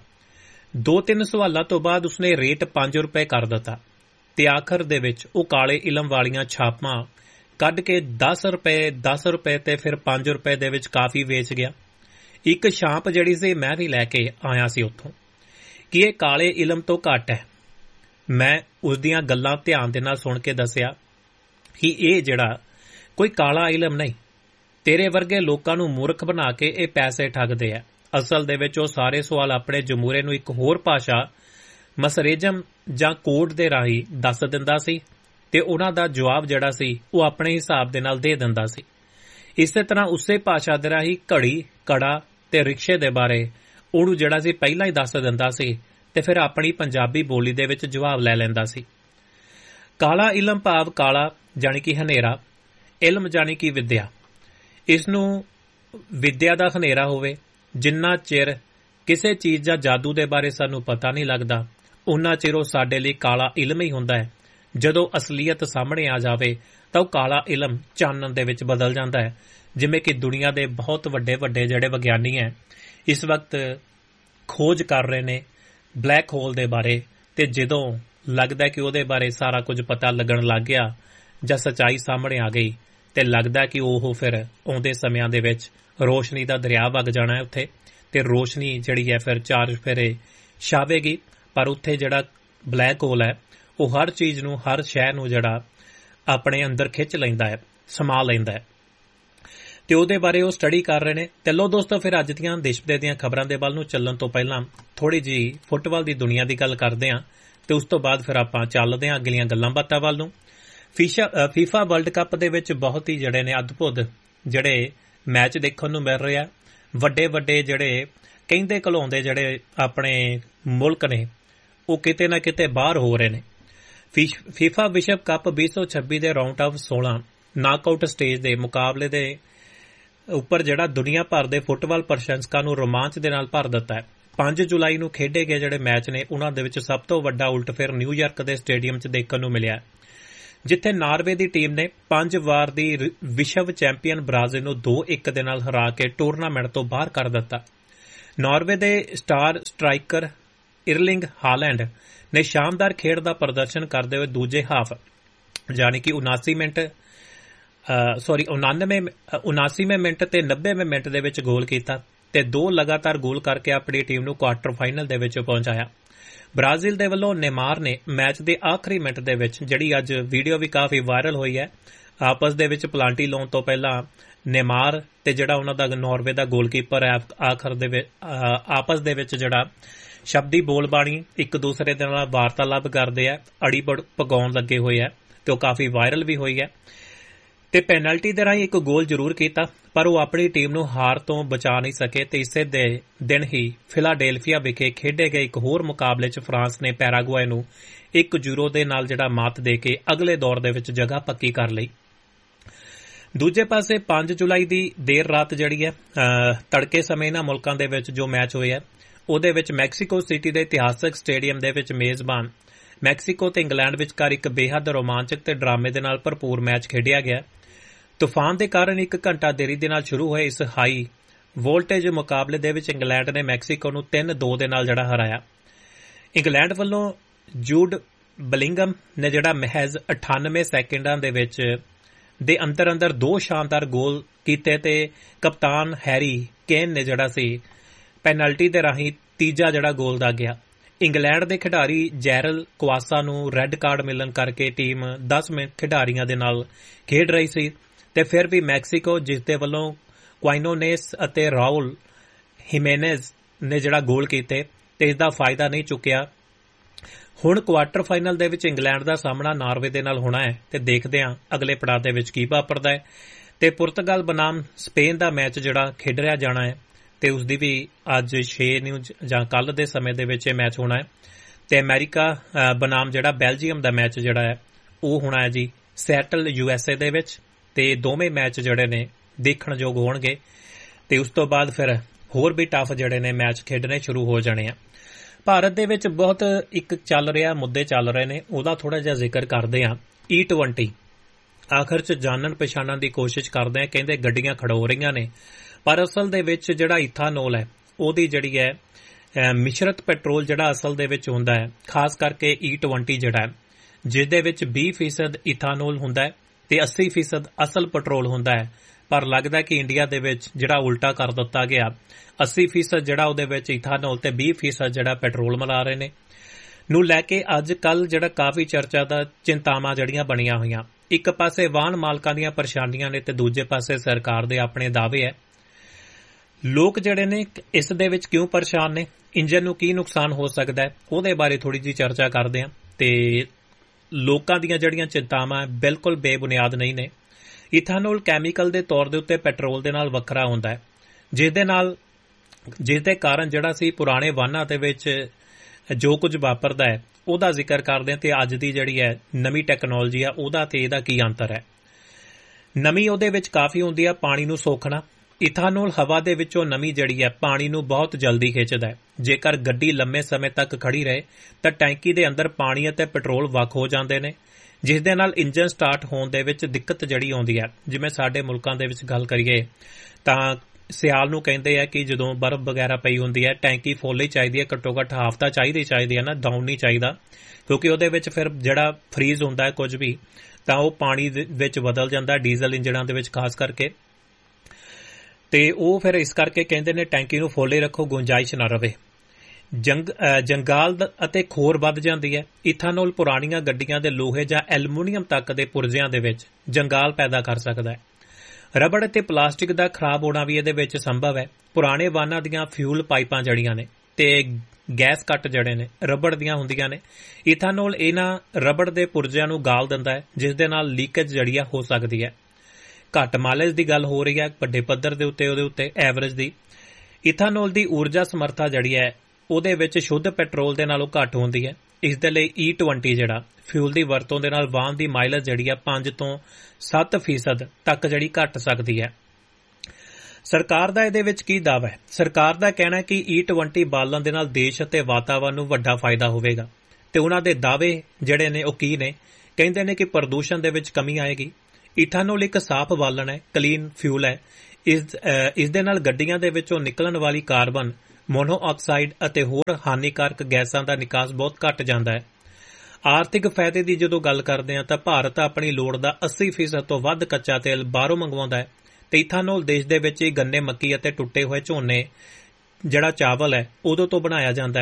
2-3 ਸਵਾਲਾਂ ਤੋਂ ਬਾਅਦ ਉਸਨੇ ਰੇਟ 5 ਰੁਪਏ ਕਰ ਦਿੱਤਾ ਤੇ ਆਖਰ ਦੇ ਵਿੱਚ ਉਹ ਕਾਲੇ ਇਲਮ ਵਾਲੀਆਂ ਛਾਪਾਂ ਕੱਢ ਕੇ 10 ਰੁਪਏ ਤੇ ਫਿਰ 5 ਰੁਪਏ ਦੇ ਵਿੱਚ ਕਾਫੀ ਵੇਚ ਗਿਆ। ਇੱਕ ਛਾਂਪ ਜਿਹੜੀ ਸੀ ਮੈਂ ਵੀ ਲੈ ਕੇ ਆਇਆ ਸੀ ਉੱਥੋਂ ਕਿ ਇਹ ਕਾਲੇ ਇਲਮ ਤੋਂ ਘੱਟ ਹੈ। ਮੈਂ ਉਸ ਦੀਆਂ ਗੱਲਾਂ ਧਿਆਨ ਦੇ ਨਾਲ ਸੁਣ ਕੇ ਦੱਸਿਆ ਕਿ ਇਹ ਜਿਹੜਾ ਕੋਈ ਕਾਲਾ ਇਲਮ ਨਹੀਂ, ਤੇਰੇ ਵਰਗੇ ਲੋਕਾਂ ਨੂੰ ਮੂਰਖ ਬਣਾ ਕੇ ਇਹ ਪੈਸੇ ਠੱਗਦੇ ਆ। ਅਸਲ ਦੇ ਵਿੱਚ ਉਹ ਸਾਰੇ ਸਵਾਲ ਆਪਣੇ ਜਮੂਰੇ ਨੂੰ ਇੱਕ ਹੋਰ ਭਾਸ਼ਾ ਮਸਰੇਜਮ ਜਾਂ ਕੋਡ ਦੇ ਰਾਹੀਂ ਦੱਸ ਦਿੰਦਾ ਸੀ ਤੇ ਉਹਨਾਂ ਦਾ ਜਵਾਬ ਜਿਹੜਾ ਸੀ ਉਹ ਆਪਣੇ ਹਿਸਾਬ ਦੇ ਨਾਲ ਦੇ ਦਿੰਦਾ ਸੀ। ਇਸੇ ਤਰ੍ਹਾਂ ਉਸੇ ਭਾਸ਼ਾ ਦੇ ਰਾਹੀਂ ਘੜੀ, ਕੜਾ ਤੇ ਰਿਕਸ਼ੇ ਦੇ ਬਾਰੇ ਉਹਨੂੰ ਜਿਹੜਾ ਸੀ ਪਹਿਲਾਂ ਹੀ ਦੱਸ ਦਿੰਦਾ ਸੀ ਤੇ ਫਿਰ ਆਪਣੀ ਪੰਜਾਬੀ ਬੋਲੀ ਦੇ ਵਿੱਚ ਜਵਾਬ ਲੈ ਲੈਂਦਾ ਸੀ। ਕਾਲਾ ਇਲਮ ਭਾਵ ਕਾਲਾ ਜਾਣੀ ਕਿ ਹਨੇਰਾ, ਇਲਮ ਜਾਣੀ ਕਿ ਵਿਦਿਆ। ਇਸ ਨੂੰ ਵਿਦਿਆ ਦਾ ਹਨੇਰਾ ਹੋਵੇ। ਜਿੰਨਾ ਚਿਰ ਕਿਸੇ ਚੀਜ਼ ਜਾਂ ਜਾਦੂ ਦੇ ਬਾਰੇ ਸਾਨੂੰ ਪਤਾ ਨਹੀਂ ਲੱਗਦਾ ਉਨਾ ਚਿਰ ਉਹ ਸਾਡੇ ਲਈ ਕਾਲਾ ਇਲਮ ਹੀ ਹੁੰਦਾ ਹੈ। ਜਦੋਂ ਅਸਲੀਅਤ ਸਾਹਮਣੇ ਆ ਜਾਵੇ ਤਾਂ ਉਹ ਕਾਲਾ ਇਲਮ ਚਾਨਣ ਦੇ ਵਿੱਚ ਬਦਲ ਜਾਂਦਾ ਹੈ। ਜਿਵੇਂ ਕਿ ਦੁਨੀਆ ਦੇ ਬਹੁਤ ਵੱਡੇ ਜਿਹੜੇ ਵਿਗਿਆਨੀ ਹੈ ਇਸ ਵਕਤ ਖੋਜ ਕਰ ਰਹੇ ਨੇ ਬਲੈਕ ਹੋਲ ਦੇ ਬਾਰੇ, ਤੇ ਜਦੋਂ ਲੱਗਦਾ ਕਿ ਉਹਦੇ ਬਾਰੇ ਸਾਰਾ ਕੁਝ ਪਤਾ ਲੱਗਣ ਲੱਗ ਗਿਆ ਜਾਂ ਸੱਚਾਈ ਸਾਹਮਣੇ ਆ ਗਈ ਤੇ ਲੱਗਦਾ ਕਿ ਉਹ ਫਿਰ ਆਉਂਦੇ ਸਮਿਆਂ ਦੇ ਵਿੱਚ ਰੋਸ਼ਨੀ ਦਾ ਦਰਿਆ ਵਗ ਜਾਣਾ ਹੈ ਉੱਥੇ, ਤੇ ਰੋਸ਼ਨੀ ਜਿਹੜੀ ਹੈ ਫਿਰ 4 ਫੇਰੇ ਛਾਵੇਗੀ। ਪਰ ਉੱਥੇ ਜਿਹੜਾ ਬਲੈਕ ਹੋਲ ਹੈ ਉਹ ਹਰ ਚੀਜ਼ ਨੂੰ, ਹਰ ਸ਼ੈ ਨੂੰ ਜਿਹੜਾ ਆਪਣੇ ਅੰਦਰ ਖਿੱਚ ਲੈਂਦਾ ਹੈ, ਸਮਾ ਲੈਂਦਾ ਹੈ, ਤੇ ਉਹਦੇ ਬਾਰੇ ਉਹ ਸਟੱਡੀ ਕਰ ਰਹੇ ਨੇ। ਤੇ ਲੋ ਦੋਸਤੋ, ਫਿਰ ਅੱਜ ਦੀਆਂ ਦੇਸ਼ ਵਿਦੇਸ਼ ਦੀਆਂ ਖਬਰਾਂ ਦੇ ਵੱਲ ਨੂੰ ਚੱਲਣ ਤੋਂ ਪਹਿਲਾਂ ਥੋੜੀ ਜਿਹੀ ਫੁੱਟਬਾਲ ਦੀ ਦੁਨੀਆ ਦੀ ਗੱਲ ਕਰਦੇ ਹਾਂ ਤੇ ਉਸ ਤੋਂ ਬਾਅਦ ਫਿਰ ਆਪਾਂ ਚੱਲਦੇ ਹਾਂ ਅਗਲੀਆਂ ਗੱਲਾਂ ਬਾਤਾਂ ਵੱਲ ਨੂੰ। ਫੀਫਾ ਵਰਲਡ ਕੱਪ ਦੇ ਵਿੱਚ ਬਹੁਤ ਹੀ ਜਿਹੜੇ ਨੇ ਅਦਭੁਤ ਜਿਹੜੇ ਮੈਚ ਦੇਖਣ ਨੂੰ ਮਿਲ ਰਹੇ ਆ। ਵੱਡੇ ਜਿਹੜੇ ਕਹਿੰਦੇ ਘਲਾਉਂਦੇ ਜਿਹੜੇ ਆਪਣੇ ਮੁਲਕ ਨੇ ਉਹ ਕਿਤੇ ਨਾ ਕਿਤੇ ਬਾਹਰ ਹੋ ਰਹੇ ਨੇ। ਫੀਫਾ ਵਿਸ਼ਵ ਕੱਪ 2026 ਦੇ ਰਾਊਂਡ ਆਫ 16 ਨਾਕਆਊਟ ਸਟੇਜ ਦੇ ਮੁਕਾਬਲੇ ਦੇ ਉੱਪਰ ਜਿਹੜਾ ਦੁਨੀਆ ਭਰ ਦੇ ਫੁੱਟਬਾਲ ਪ੍ਰਸ਼ੰਸਕਾਂ ਨੂੰ ਰੋਮਾਂਚ ਦੇ ਨਾਲ ਭਰ ਦਿੱਤਾ ਹੈ। 5 ਜੁਲਾਈ ਨੂੰ ਖੇਡੇ ਗਏ ਜਿਹੜੇ ਮੈਚ ਨੇ ਉਹਨਾਂ ਦੇ ਵਿੱਚ ਸਭ ਤੋਂ ਵੱਡਾ ਉਲਟਫੇਰ ਨਿਊਯਾਰਕ ਦੇ ਸਟੇਡੀਅਮ 'ਚ ਦੇਖਣ ਨੂੰ ਮਿਲਿਆ, ਜਿੱਥੇ ਨਾਰਵੇ ਦੀ ਟੀਮ ਨੇ 5 ਵਾਰ ਦੀ ਵਿਸ਼ਵ ਚੈਂਪੀਅਨ ਬ੍ਰਾਜ਼ੀਲ ਨੂੰ 2-1 ਦੇ ਨਾਲ ਹਰਾ ਕੇ ਟੂਰਨਾਮੈਂਟ ਤੋਂ ਬਾਹਰ ਕਰ ਦਿੱਤਾ। ਨਾਰਵੇ ਦੇ ਸਟਾਰ ਸਟ੍ਰਾਈਕਰ ਇਰਲਿੰਗ ਹਾਲੈਂਡ ਨੇ ਸ਼ਾਨਦਾਰ ਖੇਡ ਦਾ ਪ੍ਰਦਰਸ਼ਨ ਕਰਦੇ ਹੋਏ ਦੂਜੇ ਹਾਫ ਯਾਨੀ ਕਿ 79ਵੇਂ ਮਿੰਟ ਤੇ 90ਵੇਂ ਮਿੰਟ ਦੇ ਵਿੱਚ ਗੋਲ ਕੀਤਾ ਤੇ 2 ਲਗਾਤਾਰ ਗੋਲ ਕਰਕੇ ਆਪਣੀ ਟੀਮ ਨੂੰ ਕੁਆਰਟਰ ਫਾਈਨਲ ਦੇ ਵਿੱਚ ਪਹੁੰਚਾਇਆ। ਬ੍ਰਾਜ਼ੀਲ ਦੇ ਵੱਲੋਂ ਨੇਮਾਰ ਨੇ ਮੈਚ ਦੇ ਆਖਰੀ ਮਿੰਟ ਦੇ ਵਿੱਚ, ਜਿਹੜੀ ਅੱਜ ਵੀਡੀਓ ਵੀ ਕਾਫੀ ਵਾਇਰਲ ਹੋਈ ਹੈ, ਆਪਸ ਦੇ ਵਿੱਚ ਪਲਾਂਟੀ ਲਾਉਣ ਤੋਂ ਪਹਿਲਾਂ ਨੇਮਾਰ ਤੇ ਜਿਹੜਾ ਉਹਨਾਂ ਦਾ ਨਾਰਵੇ ਦਾ ਗੋਲਕੀਪਰ ਹੈ ਆਖਰ ਦੇ ਵਿੱਚ ਆਪਸ ਦੇ ਵਿੱਚ ਜਿਹੜਾ ਸ਼ਬਦੀ ਬੋਲਬਾਣੀ ਇੱਕ ਦੂਸਰੇ ਦੇ ਨਾਲ ਵਾਰਤਾਲਾਪ ਕਰਦੇ ਆ, ਅੜੀ ਪਗਾਉਣ ਲੱਗੇ ਹੋਏ ਆ ਤੇ ਉਹ ਕਾਫੀ ਵਾਇਰਲ ਵੀ ਹੋਈ ਹੈ। ਤੇ ਪੈਨਲਟੀ ਦੇ ਰਾਹੀਂ ਇੱਕ ਗੋਲ ਜ਼ਰੂਰ ਕੀਤਾ, ਪਰ ਉਹ ਆਪਣੀ ਟੀਮ ਨੂੰ ਹਾਰ ਤੋਂ ਬਚਾ ਨਹੀਂ ਸਕੇ ਤੇ ਇਸੇ ਦੇ ਦਿਨ ਹੀ ਫਿਲਾਡੇਲਫੀਆ ਵਿਖੇ ਖੇਡੇ ਗਏ ਇੱਕ ਹੋਰ ਮੁਕਾਬਲੇ 'ਚ ਫਰਾਂਸ ਨੇ ਪੈਰਾਗੁਏ ਨੂੰ 1-0 ਦੇ ਨਾਲ ਜਿਹੜਾ ਮਾਤ ਦੇ ਕੇ ਅਗਲੇ ਦੌਰ ਦੇ ਵਿੱਚ ਜਗ੍ਹਾ ਪੱਕੀ ਕਰ ਲਈ। ਦੂਜੇ ਪਾਸੇ 5 ਜੁਲਾਈ ਦੀ ਦੇਰ ਰਾਤ ਜਿਹੜੀ ਹੈ ਤੜਕੇ ਸਮੇਂ ਇਹਨਾਂ ਮੁਲਕਾਂ ਦੇ ਵਿੱਚ ਜੋ ਮੈਚ ਹੋਏ ਹੈ, ਉਹਦੇ ਵਿੱਚ ਮੈਕਸੀਕੋ ਸਿਟੀ ਦੇ ਇਤਿਹਾਸਕ ਸਟੇਡੀਅਮ ਦੇ ਵਿੱਚ ਮੇਜ਼ਬਾਨ ਮੈਕਸੀਕੋ ਤੇ ਇੰਗਲੈਂਡ ਵਿਚਕਾਰ ਇੱਕ ਬੇਹੱਦ ਰੋਮਾਂਚਕ ਤੇ ਡਰਾਮੇ ਦੇ ਨਾਲ ਭਰਪੂਰ ਮੈਚ ਖੇਡਿਆ ਗਿਆ। ਤੂਫਾਨ ਦੇ ਕਾਰਨ 1 ਘੰਟਾ ਦੇਰੀ ਦੇ ਨਾਲ ਸ਼ੁਰੂ ਹੋਏ ਇਸ ਹਾਈ ਵੋਲਟੇਜ ਮੁਕਾਬਲੇ ਦੇ ਵਿੱਚ ਇੰਗਲੈਂਡ ਨੇ ਮੈਕਸੀਕੋ ਨੂੰ 3-2 ਦੇ ਨਾਲ ਜਿਹੜਾ ਹਰਾਇਆ। ਇੰਗਲੈਂਡ ਵੱਲੋਂ ਜੂਡ ਬਲਿੰਗਮ ਨੇ ਜਿਹੜਾ ਮਹਿਜ਼ 98 ਸੈਕਿੰਡਾਂ ਦੇ ਵਿੱਚ ਦੇ ਅੰਦਰ 2 ਸ਼ਾਨਦਾਰ ਗੋਲ ਕੀਤੇ ਤੇ ਕਪਤਾਨ ਹੈਰੀ ਕੇਨ ਨੇ ਜਿਹੜਾ ਸੀ ਪੈਨਲਟੀ ਦੇ ਰਾਹੀਂ ਤੀਜਾ ਜਿਹੜਾ ਗੋਲ ਦਾਗਿਆ। ਇੰਗਲੈਂਡ ਦੇ ਖਿਡਾਰੀ ਜੈਰਲ ਕੁਆਸਾ ਨੂੰ ਰੈੱਡ ਕਾਰਡ ਮਿਲਣ ਕਰਕੇ ਟੀਮ 10 ਮਿੰਟ ਖਿਡਾਰੀਆਂ ਦੇ ਨਾਲ ਖੇਡ ਰਹੀ ਸੀ ਤੇ ਫਿਰ ਵੀ ਮੈਕਸੀਕੋ, ਜਿਸ ਦੇ ਵੱਲੋਂ ਕੁਆਇਨੋਨੇਸ ਅਤੇ ਰਾਉਲ ਹਿਮੇਨੇਜ਼ ਨੇ ਜਿਹੜਾ ਗੋਲ ਕੀਤੇ ਤੇ ਇਸ ਦਾ ਫਾਇਦਾ ਨਹੀਂ ਚੁੱਕਿਆ। ਹੁਣ ਕੁਆਰਟਰ ਫਾਈਨਲ ਦੇ ਵਿੱਚ ਇੰਗਲੈਂਡ ਦਾ ਸਾਹਮਣਾ ਨਾਰਵੇ ਦੇ ਨਾਲ ਹੋਣਾ ਹੈ ਤੇ ਦੇਖਦੇ ਹਾਂ ਅਗਲੇ ਪੜਾਅ ਦੇ ਵਿੱਚ ਕੀ ਵਾਪਰਦਾ ਹੈ। ਤੇ ਪੁਰਤਗਾਲ ਬਨਾਮ ਸਪੇਨ ਦਾ ਮੈਚ ਜਿਹੜਾ ਖੇਡਿਆ ਜਾਣਾ ਹੈ ਤੇ ਉਸ ਦੀ ਵੀ ਅੱਜ 6 ਨੂੰ ਜਾਂ ਕੱਲ ਦੇ ਸਮੇਂ ਦੇ ਵਿੱਚ ਇਹ ਮੈਚ ਹੋਣਾ ਹੈ। ਤੇ ਅਮਰੀਕਾ ਬਨਾਮ ਜਿਹੜਾ ਬੈਲਜੀਅਮ ਦਾ ਮੈਚ ਜਿਹੜਾ ਹੈ ਉਹ ਹੋਣਾ ਹੈ ਜੀ ਸੈਟਲ USA ਦੇ ਵਿੱਚ, ਤੇ ਦੋਵੇਂ ਮੈਚ ਜਿਹੜੇ ਨੇ ਦੇਖਣਯੋਗ ਹੋਣਗੇ ਤੇ ਉਸ ਤੋਂ ਬਾਅਦ ਫਿਰ ਹੋਰ ਵੀ ਟਫ ਜਿਹੜੇ ਨੇ ਮੈਚ ਖੇਡਣੇ ਸ਼ੁਰੂ ਹੋ ਜਾਣੇ ਆ। ਭਾਰਤ ਦੇ ਵਿੱਚ ਬਹੁਤ ਇੱਕ ਚੱਲ ਰਿਹਾ ਮੁੱਦੇ ਚੱਲ ਰਹੇ ਨੇ, ਉਹਦਾ ਥੋੜਾ ਜਿਹਾ ਜ਼ਿਕਰ ਕਰਦੇ ਹਾਂ। E20 ਆਖਰ 'ਚ ਜਾਣਨ ਪਛਾਣਨ ਦੀ ਕੋਸ਼ਿਸ਼ ਕਰਦੇ ਆ। ਕਹਿੰਦੇ ਗੱਡੀਆਂ ਖੜੋ ਰਹੀਆਂ ਨੇ, ਪਰ ਅਸਲ ਦੇ ਵਿੱਚ ਜਿਹੜਾ ਇਥਾਨੋਲ ਹੈ ਉਹਦੀ ਜਿਹੜੀ ਹੈ ਮਿਸ਼ਰਤ ਪੈਟਰੋਲ ਜਿਹੜਾ ਅਸਲ ਦੇ ਵਿੱਚ ਹੁੰਦਾ ਹੈ, ਖਾਸ ਕਰਕੇ E20 ਜਿਹੜਾ ਹੈ, ਜਿਸ ਦੇ ਵਿੱਚ 20% ਇਥਾਨੋਲ ਹੁੰਦਾ ਹੈ ਤੇ 80% ਅਸਲ ਪੈਟਰੋਲ ਹੁੰਦਾ ਹੈ। ਪਰ ਲੱਗਦਾ ਕਿ ਇੰਡੀਆ ਦੇ ਵਿੱਚ ਜਿਹੜਾ ਉਲਟਾ ਕਰ ਦਿੱਤਾ ਗਿਆ, 80% ਜਿਹੜਾ ਉਹਦੇ ਵਿੱਚ ਇਥਾਨੋਲ ਤੇ 20% ਜਿਹੜਾ ਪੈਟਰੋਲ ਮਿਲਾ ਰਹੇ ਨੇ, ਨੂੰ ਲੈ ਕੇ ਅੱਜ ਕੱਲ ਜਿਹੜਾ ਕਾਫੀ ਚਰਚਾ ਦਾ ਚਿੰਤਾਵਾਂ ਜਿਹੜੀਆਂ ਬਣੀਆਂ ਹੋਈਆਂ। ਇੱਕ ਪਾਸੇ ਵਾਹਨ ਮਾਲਕਾਂ ਦੀਆਂ ਪਰੇਸ਼ਾਨੀਆਂ ਨੇ ਤੇ ਦੂਜੇ ਪਾਸੇ ਸਰਕਾਰ ਦੇ ਆਪਣੇ ਦਾਅਵੇ ਹੈ। ਲੋਕ ਜਿਹੜੇ ਨੇ ਇਸ ਦੇ ਵਿੱਚ ਕਿਉਂ ਪਰੇਸ਼ਾਨ ਨੇ, ਇੰਜਨ ਨੂੰ ਕੀ ਨੁਕਸਾਨ ਹੋ ਸਕਦਾ ਹੈ, ਉਹਦੇ ਬਾਰੇ ਥੋੜੀ ਜਿਹੀ ਚਰਚਾ ਕਰਦੇ ਹਾਂ। ਤੇ ਲੋਕਾਂ ਦੀਆਂ ਜਿਹੜੀਆਂ ਚਿੰਤਾਵਾਂ ਬਿਲਕੁਲ ਬੇਬੁਨਿਆਦ ਨਹੀਂ ਨੇ। ਇਥਾਨੋਲ ਕੈਮੀਕਲ ਦੇ ਤੌਰ ਦੇ ਉੱਤੇ ਪੈਟਰੋਲ ਦੇ ਨਾਲ ਵੱਖਰਾ ਹੁੰਦਾ ਹੈ, ਜਿਸ ਦੇ ਕਾਰਨ ਜਿਹੜਾ ਸੀ ਪੁਰਾਣੇ ਵਾਹਨਾਂ ਦੇ ਵਿੱਚ ਜੋ ਕੁਝ ਵਾਪਰਦਾ ਹੈ ਉਹਦਾ ਜ਼ਿਕਰ ਕਰਦੇ ਹਾਂ ਤੇ ਅੱਜ ਦੀ ਜਿਹੜੀ ਹੈ ਨਵੀਂ ਟੈਕਨੋਲੋਜੀ ਆ ਉਹਦਾ ਤੇ ਇਹਦਾ ਕੀ ਅੰਤਰ ਹੈ। ਨਵੀਂ ਉਹਦੇ ਵਿੱਚ ਕਾਫੀ ਹੁੰਦੀ ਆ ਪਾਣੀ ਨੂੰ ਸੋਖਣਾ। ਇਥਾਨੋਲ ਹਵਾ ਦੇ ਵਿੱਚੋਂ ਨਮੀ ਜਿਹੜੀ ਹੈ ਪਾਣੀ ਨੂੰ ਬਹੁਤ ਜਲਦੀ ਖਿੱਚਦਾ ਹੈ। ਜੇਕਰ ਗੱਡੀ ਲੰਮੇ ਸਮੇਂ ਤੱਕ ਖੜੀ ਰਹੇ ਤਾਂ ਟੈਂਕੀ ਦੇ ਅੰਦਰ ਪਾਣੀ ਅਤੇ ਪੈਟਰੋਲ ਵੱਖ ਹੋ ਜਾਂਦੇ ਨੇ, ਜਿਸ ਦੇ ਨਾਲ ਇੰਜਨ ਸਟਾਰਟ ਹੋਣ ਦੇ ਵਿੱਚ ਦਿੱਕਤ ਜਿਹੜੀ ਆਉਂਦੀ ਹੈ। ਜਿਵੇਂ ਸਾਡੇ ਮੁਲਕਾਂ ਦੇ ਵਿੱਚ ਗੱਲ ਕਰੀਏ ਤਾਂ ਸਿਆਲ ਨੂੰ ਕਹਿੰਦੇ ਆ ਕਿ ਜਦੋਂ ਬਰਫ਼ ਵਗੈਰਾ ਪਈ ਹੁੰਦੀ ਹੈ ਟੈਂਕੀ ਫੁੱਲ ਹੀ ਚਾਹੀਦੀ ਹੈ, ਘੱਟੋ ਘੱਟ ਹਾਫ ਤਾਂ ਚਾਹੀਦੀ ਹੈ ਨਾ, ਡਾਊਨ ਨਹੀਂ ਚਾਹੀਦਾ, ਕਿਉਂਕਿ ਉਹਦੇ ਵਿੱਚ ਫਿਰ ਜਿਹੜਾ ਫਰੀਜ਼ ਹੁੰਦਾ ਹੈ ਕੁਝ ਵੀ ਤਾਂ ਉਹ ਪਾਣੀ ਵਿੱਚ ਬਦਲ ਜਾਂਦਾ ਡੀਜ਼ਲ ਇੰਜਣਾਂ ਦੇ ਵਿੱਚ ਖਾਸ ਕਰਕੇ, ਤੇ ਉਹ ਫਿਰ ਇਸ ਕਰਕੇ ਕਹਿੰਦੇ ਨੇ ਟੈਂਕੀ ਨੂੰ ਫੁੱਲ ਹੀ ਰੱਖੋ, ਗੁੰਜਾਇਸ਼ ਨਾ ਰਵੇ। ਜੰਗਾਲ ਅਤੇ ਖੋਰ ਵੱਧ ਜਾਂਦੀ ਹੈ। ਇਥਾਨੋਲ ਪੁਰਾਣੀਆਂ ਗੱਡੀਆਂ ਦੇ ਲੋਹੇ ਜਾਂ ਐਲੂਮੀਨੀਅਮ ਤੱਕ ਦੇ ਪੁਰਜ਼ਿਆਂ ਦੇ ਵਿੱਚ ਜੰਗਾਲ ਪੈਦਾ ਕਰ ਸਕਦਾ ਹੈ। ਰਬੜ ਅਤੇ ਪਲਾਸਟਿਕ ਦਾ ਖਰਾਬ ਹੋਣਾ ਵੀ ਇਹਦੇ ਵਿੱਚ ਸੰਭਵ ਹੈ। ਪੁਰਾਣੇ ਵਾਹਨਾਂ ਦੀਆਂ ਫਿਊਲ ਪਾਈਪਾਂ ਜੜੀਆਂ ਨੇ ਤੇ ਗੈਸ ਕੱਟ ਜਿਹੜੇ ਨੇ ਰਬੜ ਦੀਆਂ ਹੁੰਦੀਆਂ ਨੇ। ਇਥਾਨੋਲ ਇਹਨਾਂ ਰਬੜ ਦੇ ਪੁਰਜ਼ਿਆਂ ਨੂੰ ਗਾਲ ਦਿੰਦਾ ਹੈ, ਜਿਸ ਦੇ ਨਾਲ ਲੀਕੇਜ ਜਿਹੜੀ ਆ ਹੋ ਸਕਦੀ ਹੈ। ਘੱਟ ਮਾਈਲੇਜ ਦੀ ਗੱਲ ਹੋ ਰਹੀ ਹੈ ਵੱਡੇ ਪੱਧਰ ਦੇ ਉੱਤੇ, ਉਹਦੇ ਉੱਤੇ ਐਵਰੇਜ ਦੀ। ਇਥਾਨੋਲ ਦੀ ਊਰਜਾ ਸਮਰੱਥਾ ਜਿਹੜੀ ਹੈ ਉਹਦੇ ਵਿੱਚ ਸ਼ੁੱਧ ਪੈਟਰੋਲ ਦੇ ਨਾਲੋਂ ਘੱਟ ਹੁੰਦੀ ਹੈ। ਇਸ ਦੇ ਲਈ E20 ਜਿਹੜਾ ਫਿਊਲ ਦੀ ਵਰਤੋਂ ਦੇ ਨਾਲ ਵਾਹਨ ਦੀ ਮਾਈਲੇਜ ਜਿਹੜੀ ਆ 5 ਤੋਂ 7% ਤੱਕ ਜਿਹੜੀ ਘੱਟ ਸਕਦੀ ਹੈ। ਸਰਕਾਰ ਦਾ ਇਹਦੇ ਵਿੱਚ ਕੀ ਦਾਅਵਾ ਹੈ? ਸਰਕਾਰ ਦਾ ਕਹਿਣਾ ਹੈ ਕਿ E20 ਬਾਲਣ ਦੇ ਨਾਲ ਦੇਸ਼ ਅਤੇ ਵਾਤਾਵਰਨ ਨੂੰ ਵੱਡਾ ਫਾਇਦਾ ਹੋਵੇਗਾ ਤੇ ਉਹਨਾਂ ਦੇ ਦਾਅਵੇ ਜਿਹੜੇ ਨੇ ਉਹ ਕੀ ਨੇ? ਕਹਿੰਦੇ ਨੇ ਕਿ ਪ੍ਰਦੂਸ਼ਣ ਦੇ ਵਿੱਚ ਕਮੀ ਆਏਗੀ। ਇਥਾਨੋਲ ਇੱਕ ਸਾਫ਼ ਬਾਲਣ ਹੈ, ਕਲੀਨ ਫਿਊਲ ਹੈ। ਇਸ ਦੇ ਨਾਲ ਗੱਡੀਆਂ ਦੇ ਵਿੱਚੋਂ ਨਿਕਲਣ ਵਾਲੀ ਕਾਰਬਨ ਮੋਨੋਆਕਸਾਈਡ ਅਤੇ ਹੋਰ ਹਾਨੀਕਾਰਕ ਗੈਸਾਂ ਦਾ ਨਿਕਾਸ ਬਹੁਤ ਘੱਟ ਜਾਂਦਾ ਹੈ। ਆਰਥਿਕ ਫਾਇਦੇ ਦੀ ਜਦੋਂ ਗੱਲ ਕਰਦੇ ਹਾਂ ਤਾਂ ਭਾਰਤ ਆਪਣੀ ਲੋੜ ਦਾ 80% ਤੋਂ ਵੱਧ ਕੱਚਾ ਤੇਲ ਬਾਹਰੋਂ ਮੰਗਵਾਉਂਦਾ ਹੈ ਤੇ ਇਥਾਨੋਲ ਦੇਸ਼ ਦੇ ਵਿੱਚ ਹੀ ਗੰਨੇ, ਮੱਕੀ ਅਤੇ ਟੁੱਟੇ ਹੋਏ ਝੋਨੇ ਜਿਹੜਾ ਚਾਵਲ ਹੈ ਉਦੋਂ ਤੋਂ ਬਣਾਇਆ ਜਾਂਦਾ ਹੈ।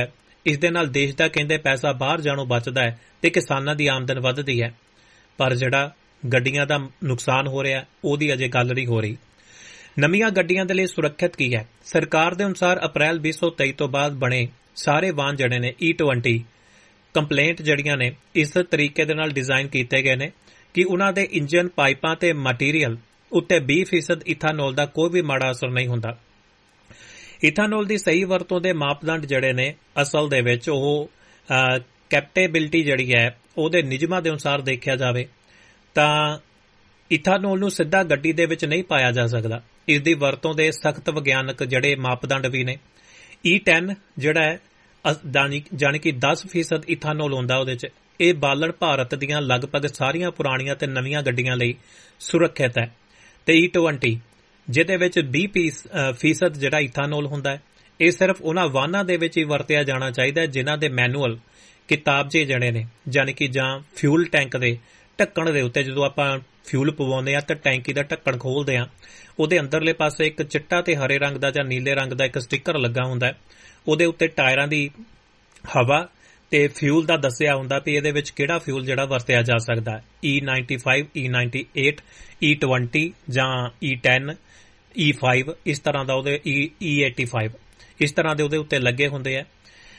ਇਸ ਦੇ ਨਾਲ ਦੇਸ਼ ਦਾ ਕਹਿੰਦੇ ਪੈਸਾ ਬਾਹਰ ਜਾਣੋਂ ਬਚਦਾ ਹੈ ਤੇ ਕਿਸਾਨਾਂ ਦੀ ਆਮਦਨ ਵੱਧਦੀ ਹੈ। ਪਰ ਜਿਹੜਾ ਗੱਡੀਆਂ ਦਾ ਨੁਕਸਾਨ ਹੋ ਰਿਹਾ ਉਹਦੀ ਅਜੇ ਗੱਲ ਨਹੀਂ ਹੋ ਰਹੀ। ਨਵੀਆਂ ਗੱਡੀਆਂ ਦੇ ਲਈ ਸੁਰੱਖਿਅਤ ਕੀ ਹੈ? ਸਰਕਾਰ ਦੇ ਅਨੁਸਾਰ ਅਪ੍ਰੈਲ 2023 ਤੋਂ ਬਾਅਦ ਬਣੇ ਸਾਰੇ ਵਾਹਨ ਜਿਹੜੇ ਨੇ E20 ਕੰਪਲੇਂਟ ਜਿਹੜੀਆਂ ਨੇ ਇਸ ਤਰੀਕੇ ਦੇ ਨਾਲ ਡਿਜ਼ਾਈਨ ਕੀਤੇ ਗਏ ਨੇ ਕਿ ਉਹਨਾਂ ਦੇ ਇੰਜਨ ਪਾਈਪਾਂ ਤੇ ਮਟੀਰੀਅਲ ਉੱਤੇ 20% ਇਥਾਨੋਲ ਦਾ ਕੋਈ ਵੀ ਮਾੜਾ ਅਸਰ ਨਹੀਂ ਹੁੰਦਾ। ਇਥਾਨੋਲ ਦੀ ਸਹੀ ਵਰਤੋਂ ਦੇ ਮਾਪਦੰਡ ਜਿਹੜੇ ਨੇ ਅਸਲ ਦੇ ਵਿੱਚ ਉਹ ਕੈਪਟੇਬਿਲਿਟੀ ਜਿਹੜੀ ਹੈ ਉਹਦੇ ਨਿਯਮਾਂ ਦੇ ਅਨੁਸਾਰ ਦੇਖਿਆ ਜਾਵੇ ਤਾਂ ਇਥਾਨੋਲ ਨੂੰ ਸਿੱਧਾ ਗੱਡੀ ਦੇ ਵਿੱਚ ਨਹੀਂ ਪਾਇਆ ਜਾ ਸਕਦਾ। ਇਸ ਦੀ ਵਰਤੋਂ ਦੇ ਸਖਤ ਵਿਗਿਆਨਕ ਜਿਹੜੇ ਮਾਪਦੰਡ ਵੀ ਨੇ। E10 ਜਿਹੜਾ ਹੈ ਜਾਣੀ ਕਿ 10% ਇਥਾਨੋਲ ਹੁੰਦਾ ਉਹਦੇ 'ਚ। ਇਹ ਬਾਲਣ ਭਾਰਤ ਦੀਆਂ ਲਗਭਗ ਸਾਰੀਆਂ ਪੁਰਾਣੀਆਂ ਤੇ ਨਵੀਆਂ ਗੱਡੀਆਂ ਲਈ ਸੁਰੱਖਿਅਤ ਹੈ। ਤੇ E20 ਜਿਹਦੇ ਵਿੱਚ 20% ਜਿਹੜਾ ਇਥਾਨੋਲ ਹੁੰਦਾ ਹੈ, ਇਹ ਸਿਰਫ ਉਹਨਾਂ ਵਾਹਨਾਂ ਦੇ ਵਿੱਚ ਹੀ ਵਰਤਿਆ ਜਾਣਾ ਚਾਹੀਦਾ ਹੈ ਜਿਨ੍ਹਾਂ ਦੇ ਮੈਨੂਅਲ ਕਿਤਾਬਚੇ ਜਿਹੜੇ ਨੇ, ਜਾਣੀ ਕਿ ਜਾਂ ਫਿਊਲ ਟੈਂਕ ਦੇ ਢੱਕਣ ਦੇ ਉੱਤੇ ਜਦੋਂ ਆਪਾਂ ਫਿਊਲ ਪਵਾਉਂਦੇ ਆ ਤਾਂ ਟੈਂਕੀ ਦਾ ਢੱਕਣ ਖੋਲ੍ਹਦੇ ਆ, ਉਹਦੇ ਅੰਦਰਲੇ ਪਾਸੇ ਇੱਕ ਚਿੱਟਾ ਤੇ ਹਰੇ ਰੰਗ ਦਾ ਜਾਂ ਨੀਲੇ ਰੰਗ ਦਾ ਇੱਕ ਸਟਿੱਕਰ ਲੱਗਾ ਹੁੰਦਾ ਹੈ। ਉਹਦੇ ਉੱਤੇ ਟਾਇਰਾਂ ਦੀ ਹਵਾ ਤੇ ਫਿਊਲ ਦਾ ਦੱਸਿਆ ਹੁੰਦਾ ਵੀ ਇਹਦੇ ਵਿੱਚ ਕਿਹੜਾ ਫਿਊਲ ਜਿਹੜਾ ਵਰਤਿਆ ਜਾ ਸਕਦਾ ਹੈ। E95, E98, E20 ਜਾਂ E10, E5 ਇਸ ਤਰ੍ਹਾਂ ਦਾ ਉਹਦੇ E85 ਇਸ ਤਰ੍ਹਾਂ ਦੇ ਉਹਦੇ ਉੱਤੇ ਲੱਗੇ ਹੁੰਦੇ ਆ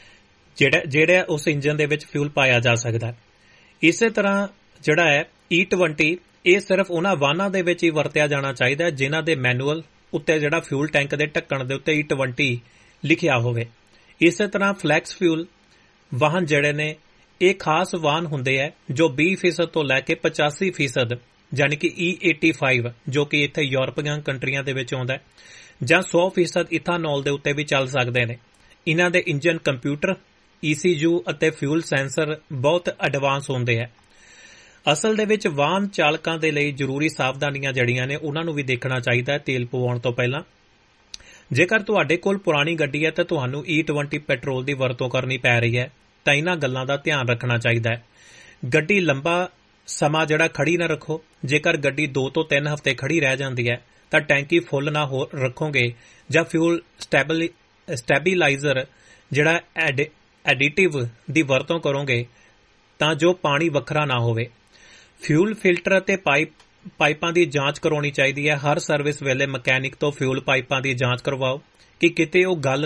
ਜਿਹੜਾ ਉਸ ਇੰਜਨ ਦੇ ਵਿੱਚ ਫਿਊਲ ਪਾਇਆ ਜਾ ਸਕਦਾ ਹੈ। ਇਸੇ ਤਰ੍ਹਾਂ ਜਿਹੜਾ ਹੈ E20 ਇਹ ਸਿਰਫ ਉਹਨਾਂ ਵਾਹਨਾਂ ਦੇ ਵਿੱਚ ਹੀ ਵਰਤਿਆ ਜਾਣਾ ਚਾਹੀਦਾ ਜਿਨ੍ਹਾਂ ਦੇ ਮੈਨੂਅਲ ਉੱਤੇ ਜਿਹੜਾ ਫਿਊਲ ਟੈਂਕ ਦੇ ਢੱਕਣ ਦੇ ਉੱਤੇ E20 ਲਿਖਿਆ ਹੋਵੇ। ਇਸੇ ਤਰ੍ਹਾਂ ਫਲੈਕਸ ਫਿਊਲ ਵਾਹਨ ਜਿਹੜੇ ਨੇ ਇਹ ਖਾਸ ਵਾਹਨ ਹੁੰਦੇ ਆ ਜੋ 20% ਤੋਂ ਲੈ ਕੇ 85% ਜਾਣੀ ਕਿ E85 ਜੋ ਕਿ ਇੱਥੇ ਯੂਰਪੀਅਨ ਕੰਟਰੀਆਂ ਦੇ ਵਿੱਚ ਆਉਂਦਾ ਜਾਂ 100% ਇਥਾਨੋਲ ਦੇ ਉੱਤੇ ਵੀ ਚੱਲ ਸਕਦੇ ਨੇ। ਇਹਨਾਂ ਦੇ ਇੰਜਨ ਕੰਪਿਊਟਰ, ECU ਅਤੇ ਫਿਊਲ ਸੈਂਸਰ ਬਹੁਤ ਐਡਵਾਂਸ ਹੁੰਦੇ ਆ। ਅਸਲ ਦੇ ਵਿੱਚ ਵਾਹਨ ਚਾਲਕਾਂ ਦੇ ਲਈ ਜ਼ਰੂਰੀ ਸਾਵਧਾਨੀਆਂ ਜਿਹੜੀਆਂ ਨੇ ਉਹਨਾਂ ਨੂੰ ਵੀ ਦੇਖਣਾ ਚਾਹੀਦਾ ਹੈ ਤੇਲ ਪਵਾਉਣ ਤੋਂ ਪਹਿਲਾਂ। ਜੇਕਰ ਤੁਹਾਡੇ ਕੋਲ ਪੁਰਾਣੀ ਗੱਡੀ ਹੈ ਤਾਂ ਤੁਹਾਨੂੰ E20 ਪੈਟਰੋਲ ਦੀ ਵਰਤੋਂ ਕਰਨੀ ਪੈ ਰਹੀ ਹੈ ਤਾਂ ਇਹਨਾਂ ਗੱਲਾਂ ਦਾ ਧਿਆਨ ਰੱਖਣਾ ਚਾਹੀਦਾ ਹੈ। ਗੱਡੀ ਲੰਬਾ ਸਮਾਂ ਜਿਹੜਾ ਖੜੀ ਨਾ ਰੱਖੋ। ਜੇਕਰ ਗੱਡੀ 2 ਤੋਂ 3 ਹਫ਼ਤੇ ਖੜੀ ਰਹਿ ਜਾਂਦੀ ਹੈ ਤਾਂ ਟੈਂਕੀ ਫੁੱਲ ਨਾ ਰੱਖੋਗੇ ਜਾਂ ਫਿਊਲ ਸਟੈਬਿਲਾਈਜ਼ਰ ਜਿਹੜਾ ਐਡੀਟਿਵ ਦੀ ਵਰਤੋਂ ਕਰੋਗੇ ਤਾਂ ਜੋ ਪਾਣੀ ਵੱਖਰਾ ਨਾ ਹੋਵੇ। ਫਿਊਲ ਫਿਲਟਰ ਅਤੇ ਪਾਈਪਾਂ ਦੀ ਜਾਂਚ ਕਰਾਉਣੀ ਚਾਹੀਦੀ ਹੈ। ਹਰ ਸਰਵਿਸ ਵੇਲੇ ਮਕੈਨਿਕ ਤੋਂ ਫਿਊਲ ਪਾਈਪਾਂ ਦੀ ਜਾਂਚ ਕਰਵਾਓ ਕਿ ਕਿਤੇ ਉਹ ਗਲ